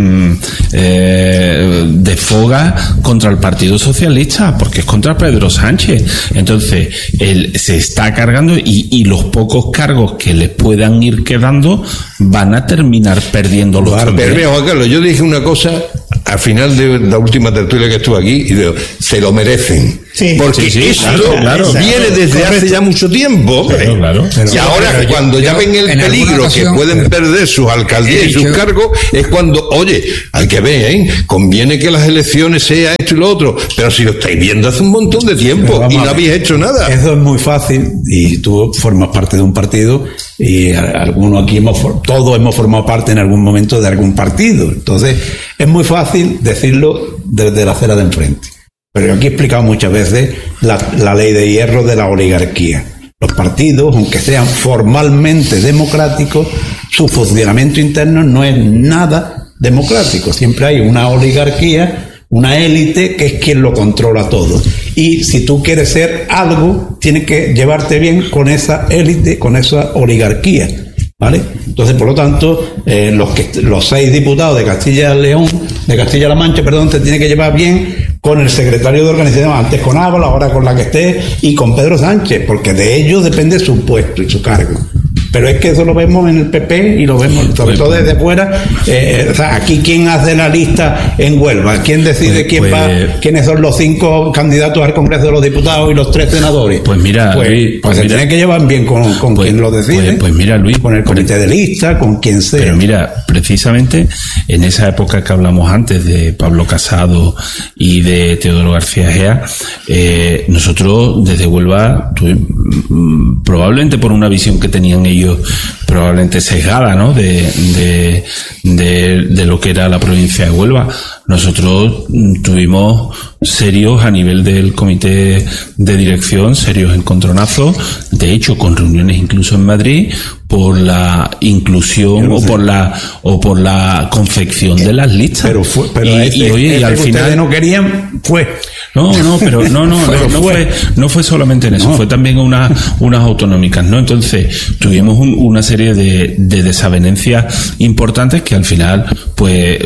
desfoga contra el Partido Socialista, porque es contra Pedro Sánchez. Entonces, él se está cargando y los pocos cargos que le puedan ir quedando van a terminar perdiéndolos. Pero mira, Juan Carlos, yo dije una cosa al final de la última tertulia que estuve aquí y digo, se lo merecen. Porque esto viene desde hace ya mucho tiempo. Y ahora, cuando ya ven el peligro que pueden perder sus alcaldías y sus cargos, es cuando, oye, hay que ver, conviene que las elecciones sea esto y lo otro, pero si lo estáis viendo hace un montón de tiempo y no habéis hecho nada. Eso es muy fácil, y tú formas parte de un partido, y algunos aquí todos hemos formado parte en algún momento de algún partido. Entonces, es muy fácil decirlo desde la acera de enfrente. Pero yo aquí he explicado muchas veces la ley de hierro de la oligarquía. Los partidos, aunque sean formalmente democráticos, su funcionamiento interno no es nada democrático. Siempre hay una oligarquía, una élite que es quien lo controla todo. Y si tú quieres ser algo, tienes que llevarte bien con esa élite, con esa oligarquía, ¿vale? Entonces, por lo tanto, los 6 diputados de Castilla-La Mancha, te tienen que llevar bien con el secretario de organización, antes con Ábalo, ahora con la que esté, y con Pedro Sánchez, porque de ellos depende su puesto y su cargo. Pero es que eso lo vemos en el PP y lo vemos sobre todo desde fuera. O sea, aquí ¿quién hace la lista en Huelva? ¿Quién decide quiénes son los 5 candidatos al Congreso de los Diputados y los 3 senadores? Pues mira, Luis, se tienen que llevar bien con quien lo decide. Pues mira, Luis, con el comité de lista, con quien sea. Pero mira, precisamente en esa época que hablamos antes de Pablo Casado y de Teodoro García Egea, nosotros desde Huelva, probablemente por una visión que tenían ellos probablemente sesgada, ¿no? de lo que era la provincia de Huelva. Nosotros tuvimos serios a nivel del comité de dirección, serios encontronazos, de hecho con reuniones incluso en Madrid por la inclusión o por la confección de las listas. Y al final no querían no fue solamente en eso, fue también unas autonómicas, ¿no? Entonces tuvimos una serie de desavenencias importantes que al final pues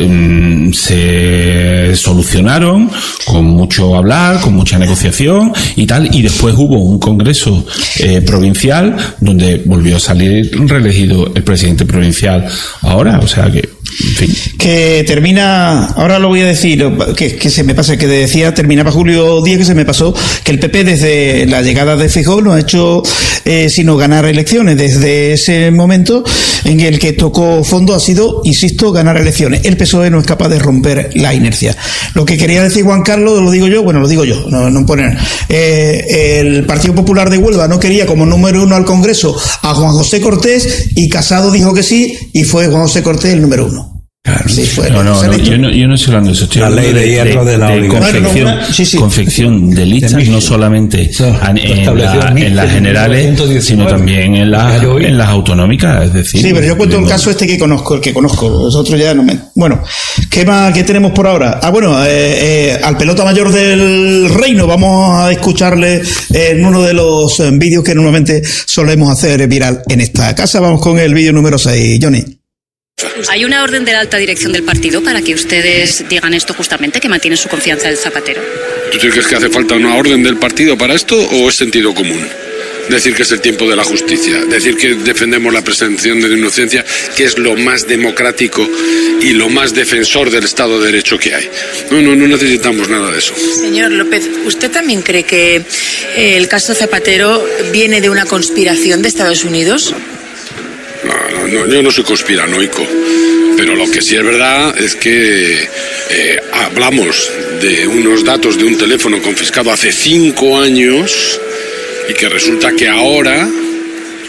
se solucionaron con mucho hablar, con mucha negociación y tal, y después hubo un congreso provincial donde volvió a salir reelegido el presidente provincial ahora, o sea que en fin. Que termina, ahora lo voy a decir, que se me pasa, que decía, terminaba Julio Díaz, que se me pasó, que el PP desde la llegada de Feijóo no ha hecho sino ganar elecciones. Desde ese momento en el que tocó fondo ha sido, insisto, ganar elecciones. El PSOE no es capaz de romper la inercia. Lo que quería decir Juan Carlos, lo digo yo, no poner. El Partido Popular de Huelva no quería como número 1 al Congreso a Juan José Cortés, y Casado dijo que sí, y fue Juan José Cortés el número 1. Claro. Sí, yo no estoy hablando de eso, estoy hablando de hierro de la confección de listas, no solamente en las generales, sino también en las autonómicas, es decir. Sí, pero yo cuento el caso que conozco, los otros ya no me... Bueno, ¿qué tenemos por ahora? Al pelota mayor del reino vamos a escucharle en uno de los vídeos que normalmente solemos hacer viral en esta casa. Vamos con el vídeo número 6, Johnny. ¿Hay una orden de la alta dirección del partido para que ustedes digan esto justamente, que mantienen su confianza del Zapatero? ¿Tú crees que hace falta una orden del partido para esto o es sentido común? Decir que es el tiempo de la justicia, decir que defendemos la presunción de inocencia, que es lo más democrático y lo más defensor del Estado de Derecho que hay. No necesitamos nada de eso. Señor López, ¿usted también cree que el caso Zapatero viene de una conspiración de Estados Unidos? No, yo no soy conspiranoico, pero lo que sí es verdad es que hablamos de unos datos de un teléfono confiscado hace 5 años y que resulta que ahora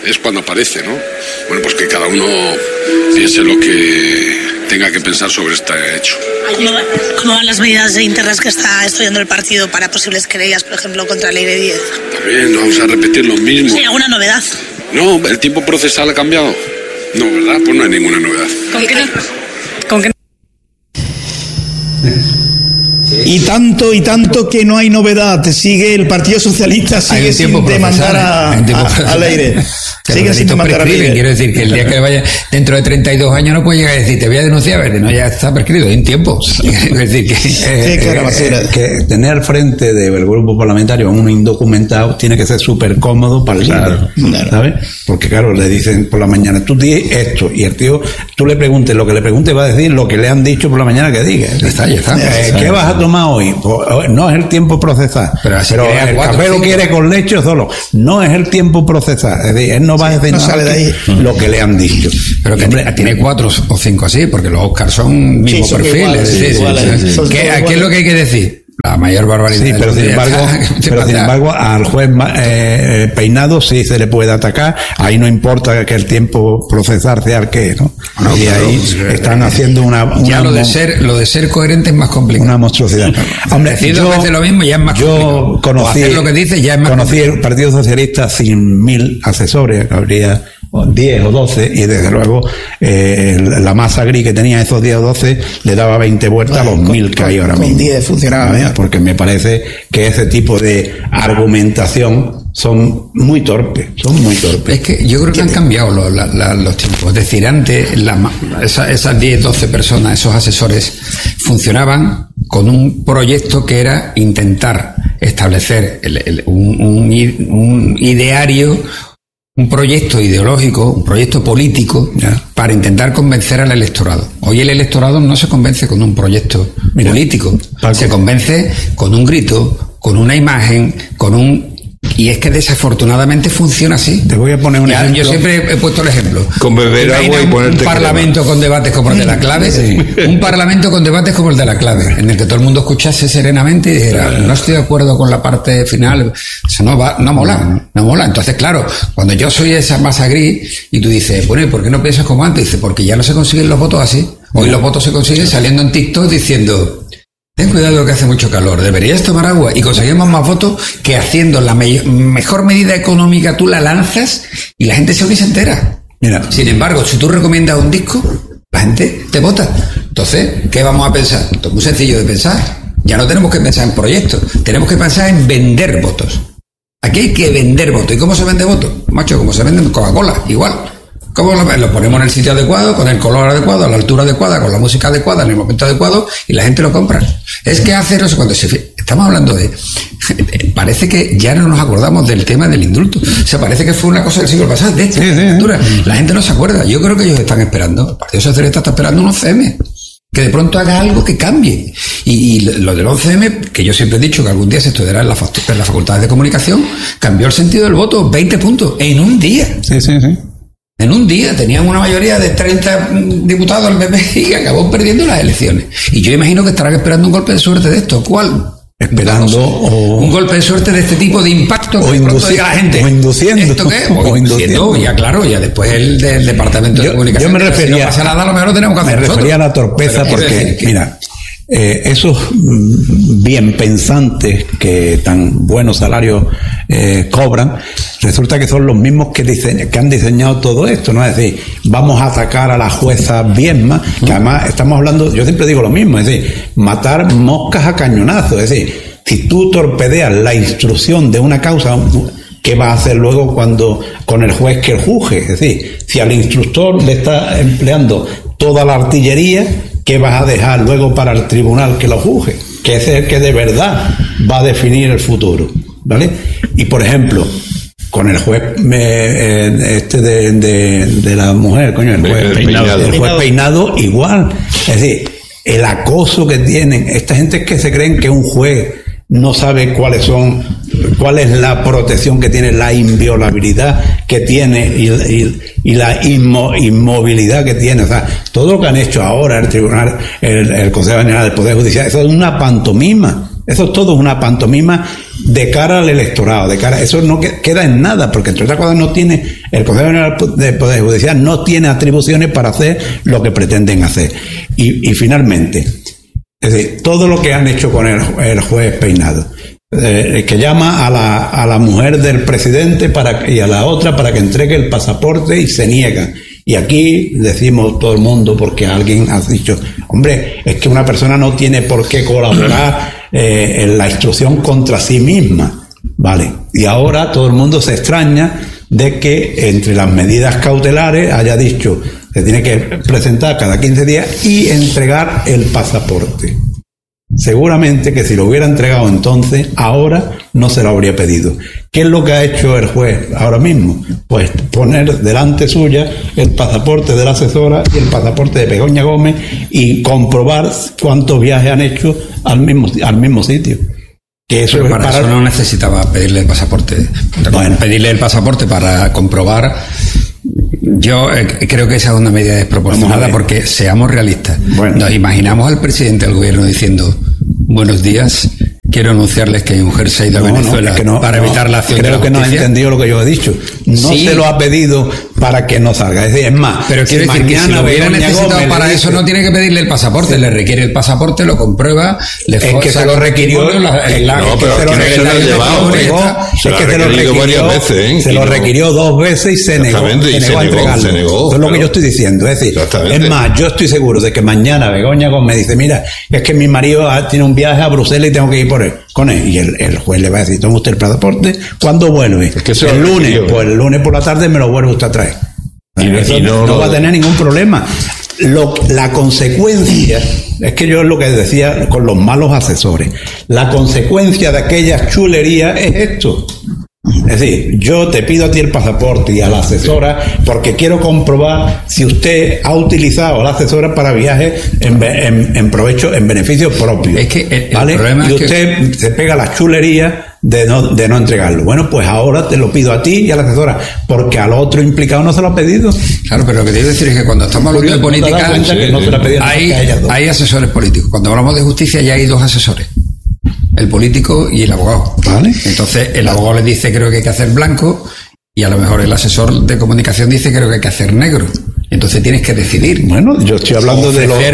es cuando aparece, ¿no? Bueno, pues que cada uno piense lo que tenga que pensar sobre este hecho. ¿Cómo van las medidas internas que está estudiando el partido para posibles querellas, por ejemplo, contra la ley de 10? También vamos a repetir lo mismo. ¿Hay alguna novedad? No, ¿el tiempo procesal ha cambiado? No, ¿verdad? Pues no hay ninguna novedad. ¿Con qué no? Y tanto que no hay novedad. Sigue el Partido Socialista, sigue sin demandar a Leire. Sigue sin demandar a Leire. Quiero decir que el día que vaya dentro de 32 años no puede llegar a decir te voy a denunciar, verde, no, ya está prescrito, hay un tiempo. Es decir que tener al frente del grupo parlamentario a uno indocumentado tiene que ser súper cómodo para el líder, ¿sabes? Porque claro, le dicen por la mañana, tú di esto, y el tío, tú le preguntes, lo que le pregunte va a decir lo que le han dicho por la mañana que diga. Ya está. ¿Qué vas a tomar hoy? Pues, no es el tiempo procesar. Pero el café lo quiere con leche o solo. No es el tiempo procesar. Es decir, él no va a decir nada de ahí lo que le han dicho. Pero que tiene 4 o 5 así, porque los Oscars son mismo perfil. Iguales, es decir, ¿qué es lo que hay que decir? La mayor barbaridad. Sí, pero sin embargo, al juez Peinado sí se le puede atacar. Ahí no importa que el tiempo procesar sea el que, ¿no? Y ahí están haciendo ya lo de ser coherente es más complicado. Una monstruosidad. Hombre, decir dos veces lo mismo ya es más complicado. Hacer lo que dice ya es más complicado. Conocí el Partido Socialista sin 1000 asesores, habría 10 o 12, y desde luego la masa gris que tenía esos 10 o 12 le daba 20 vueltas a los 1000 que hay ahora mismo. Con 10 funcionaba. Porque me parece que ese tipo de argumentación son muy torpes. Es que yo creo que han cambiado los tiempos. Es decir, antes esas 10, 12 personas, esos asesores, funcionaban con un proyecto que era intentar establecer un ideario, un proyecto ideológico, un proyecto político, para intentar convencer al electorado. Hoy el electorado no se convence con un proyecto político, se convence con un grito, con una imagen, y es que desafortunadamente funciona así. Te voy a poner un ejemplo. Yo siempre he puesto el ejemplo. Con beber agua y ponerte un parlamento con debates como el de la clave, un parlamento con debates como el de la clave, en el que todo el mundo escuchase serenamente y dijera, no estoy de acuerdo con la parte final, eso no mola. Entonces, claro, cuando yo soy esa masa gris y tú dices, bueno, ¿y por qué no piensas como antes? Dice, porque ya no se consiguen los votos así. Hoy los votos se consiguen saliendo en TikTok diciendo, ten cuidado que hace mucho calor, deberías tomar agua, y conseguimos más votos que haciendo la mejor medida económica. Tú la lanzas y la gente se entera. Mira. Sin embargo, si tú recomiendas un disco, la gente te vota. Entonces, ¿qué vamos a pensar? Esto es muy sencillo de pensar. Ya no tenemos que pensar en proyectos, tenemos que pensar en vender votos. Aquí hay que vender votos. ¿Y cómo se vende votos? Macho, como se vende Coca-Cola, igual. ¿Cómo lo ponemos en el sitio adecuado, con el color adecuado, a la altura adecuada, con la música adecuada, en el momento adecuado, y la gente lo compra? Es que hace no sé cuándo estamos hablando de... Parece que ya no nos acordamos del tema del indulto. O sea, parece que fue una cosa del siglo pasado, de esta legislatura. La gente no se acuerda. Yo creo que ellos están esperando. El Partido Socialista está esperando un 11M. Que de pronto haga algo que cambie. Y lo del 11M, que yo siempre he dicho que algún día se estudiará en las facultades de comunicación, cambió el sentido del voto, 20 puntos, en un día. Sí. En un día tenían una mayoría de 30 diputados al PP y acabó perdiendo las elecciones. Y yo imagino que estarán esperando un golpe de suerte de esto. ¿Cuál? Esperando un golpe de suerte de este tipo de impacto que diga la gente. O induciendo. ¿Esto qué? O induciendo. Ya claro, ya después el del Departamento de Comunicación. Yo me refería, si no pasa nada, a lo mejor lo tenemos que hacer nosotros. Me refería a la torpeza porque, mira, esos bien pensantes que tan buenos salarios cobran, resulta que son los mismos que han diseñado todo esto, ¿no? Es decir, vamos a atacar a la jueza Viedma, que además estamos hablando, yo siempre digo lo mismo, es decir, matar moscas a cañonazos. Es decir, si tú torpedeas la instrucción de una causa, ¿qué vas a hacer luego con el juez que juzgue? Es decir, si al instructor le está empleando toda la artillería, ¿qué vas a dejar luego para el tribunal que lo juzgue? Que es el que de verdad va a definir el futuro, ¿vale? Y por ejemplo, con el juez de la mujer, coño, el juez Peinado igual. Es decir, el acoso que tienen esta gente, que se creen que un juez no sabe cuál es la protección que tiene, la inviolabilidad que tiene y la inmovilidad que tiene. O sea, todo lo que han hecho ahora el tribunal, el Consejo General del Poder Judicial, eso es una pantomima. Eso es todo una pantomima de cara al electorado, eso no queda en nada, porque entre otras cosas no tiene, el Consejo General de Poder Judicial no tiene atribuciones para hacer lo que pretenden hacer. Y finalmente, es decir, todo lo que han hecho con el juez Peinado, que llama a la mujer del presidente y a la otra para que entregue el pasaporte y se niegan. Y aquí decimos todo el mundo, porque alguien ha dicho, hombre, es que una persona no tiene por qué colaborar en la instrucción contra sí misma, ¿vale? Y ahora todo el mundo se extraña de que entre las medidas cautelares haya dicho que tiene que presentar cada 15 días y entregar el pasaporte. Seguramente que si lo hubiera entregado entonces, ahora no se lo habría pedido. ¿Qué es lo que ha hecho el juez ahora mismo? Pues poner delante suya el pasaporte de la asesora y el pasaporte de Begoña Gómez y comprobar cuántos viajes han hecho al mismo sitio. Que eso para eso no necesitaba pedirle el pasaporte. Bueno, pedirle el pasaporte para comprobar. Yo creo que esa es una medida desproporcionada, porque seamos realistas. Bueno. Nos imaginamos al presidente del gobierno diciendo: buenos días, quiero anunciarles que mi mujer se ha ido a Venezuela para evitar la acción de la justicia. Creo que no ha entendido lo que yo he dicho. No se lo ha pedido para que no salga. Es decir, es más, pero quiero decir que si lo hubiera necesitado para eso, no tiene que pedirle el pasaporte. Le requiere el pasaporte, lo comprueba, le es que se lo requirió. Se lo requirió 2 veces y se negó a entregarlo. Eso es lo que yo estoy diciendo. Es decir, es más, yo estoy seguro de que mañana Begoña Gómez dice: mira, es que mi marido tiene un viaje a Bruselas y tengo que ir con él. Y el juez le va a decir: toma usted el pasaporte, ¿cuándo vuelve? El lunes. Pues el lunes por la tarde me lo vuelve usted a traer. No va a tener ningún problema. La consecuencia, es que yo es lo que decía con los malos asesores, la consecuencia de aquellas chulerías es esto. Es decir, yo te pido a ti el pasaporte y a la asesora porque quiero comprobar si usted ha utilizado a la asesora para viajes en provecho, en beneficio propio. Es que el ¿vale? problema y es usted que se pega la chulería de no entregarlo. Bueno, pues ahora te lo pido a ti y a la asesora, porque al otro implicado no se lo ha pedido. Claro, pero lo que te quiero decir es que cuando estamos hablando de política hay asesores políticos. Cuando hablamos de justicia ya hay 2 asesores: el político y el abogado. ¿Vale? Entonces el abogado le dice: creo que hay que hacer blanco, y a lo mejor el asesor de comunicación dice: creo que hay que hacer negro. Entonces tienes que decidir. Bueno, yo estoy hablando de los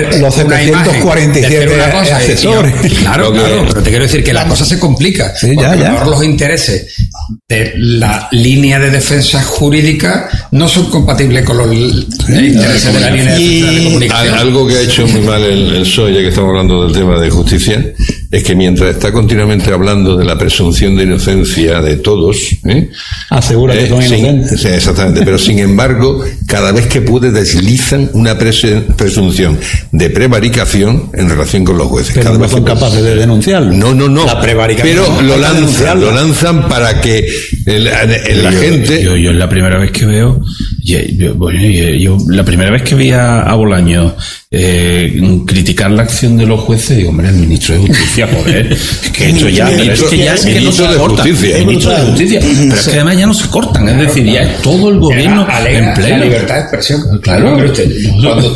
747 asesores. Claro, pero te quiero decir que la cosa se complica. Sí, porque a lo mejor los intereses de la línea de defensa jurídica no son compatibles con los intereses de la línea de defensa de comunicación. Algo que ha hecho muy mal el PSOE, ya que estamos hablando del tema de justicia, es que mientras está continuamente hablando de la presunción de inocencia de todos, asegura que son inocentes. Sí, exactamente, pero sin embargo, cada vez que puede deslizan una presunción de prevaricación en relación con los jueces. Pero no son capaces de denunciarlo. No. La prevaricación. Pero lo lanzan para que la gente... Yo es la primera vez que veo... Yo la primera vez que vi a Bolaño criticar la acción de los jueces, digo: hombre, el ministro de Justicia, joder, es que esto ya, es que no se corta. El ministro de Justicia, pero es que además ya no se cortan, es decir, ya es todo el gobierno en pleno. La libertad de expresión. Claro. Cuando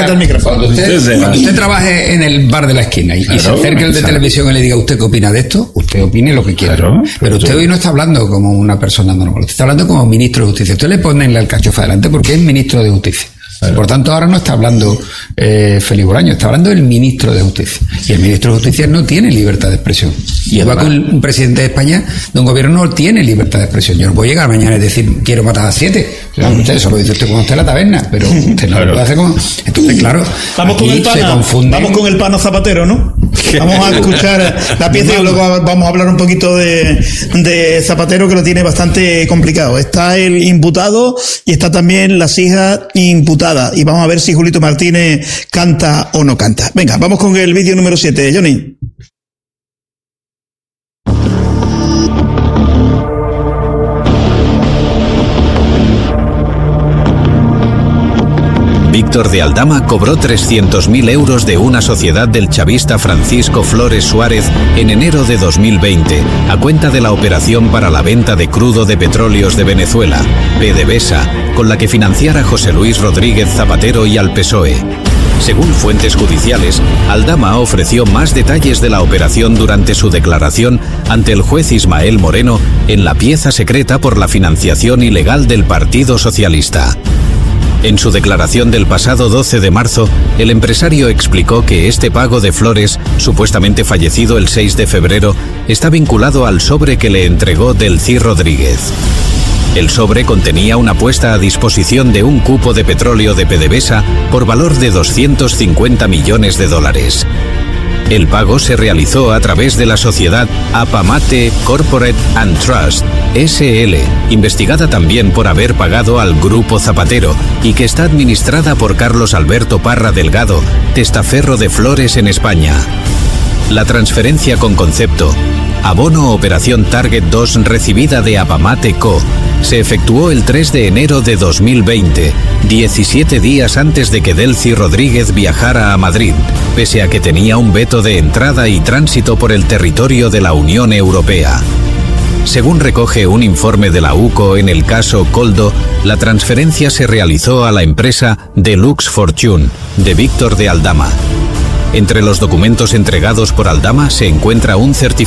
usted trabaje en el bar de la esquina y se acerque el de televisión y le diga: ¿usted qué opina de esto? Usted opine lo que quiera. Claro, pero usted hoy no está hablando como una persona normal, usted está hablando como ministro de Justicia. Usted le pone el alcachofa adelante porque es ministro de Justicia. Claro. Por tanto, ahora no está hablando Félix Bolaño, está hablando el ministro de Justicia. Y el ministro de Justicia no tiene libertad de expresión. Y igual con un presidente de España, de un gobierno, no tiene libertad de expresión. Yo no puedo llegar mañana y decir: quiero matar a 7. Claro, usted eso lo dice usted cuando esté en la taberna, pero usted no lo puede hacer como... Entonces, claro, vamos con el pana Zapatero, ¿no? Vamos a escuchar la pieza y luego vamos a hablar un poquito de Zapatero, que lo tiene bastante complicado. Está el imputado y está también las hijas imputadas. Y vamos a ver si Julito Martínez canta o no canta. Venga, vamos con el vídeo número 7, Johnny. Víctor de Aldama cobró 300.000 euros de una sociedad del chavista Francisco Flores Suárez en enero de 2020, a cuenta de la operación para la venta de crudo de petróleos de Venezuela, PDVSA, con la que financiara José Luis Rodríguez Zapatero y al PSOE. Según fuentes judiciales, Aldama ofreció más detalles de la operación durante su declaración ante el juez Ismael Moreno en la pieza secreta por la financiación ilegal del Partido Socialista. En su declaración del pasado 12 de marzo, el empresario explicó que este pago de Flores, supuestamente fallecido el 6 de febrero, está vinculado al sobre que le entregó Delcy Rodríguez. El sobre contenía una puesta a disposición de un cupo de petróleo de PDVSA por valor de 250 millones de dólares. El pago se realizó a través de la sociedad Apamate Corporate and Trust, SL, investigada también por haber pagado al Grupo Zapatero y que está administrada por Carlos Alberto Parra Delgado, testaferro de Flores en España. La transferencia con concepto Abono Operación Target 2 recibida de Apamate Co. se efectuó el 3 de enero de 2020, 17 días antes de que Delcy Rodríguez viajara a Madrid, pese a que tenía un veto de entrada y tránsito por el territorio de la Unión Europea. Según recoge un informe de la UCO en el caso Coldo, la transferencia se realizó a la empresa Deluxe Fortune, de Víctor de Aldama. Entre los documentos entregados por Aldama se encuentra un certificado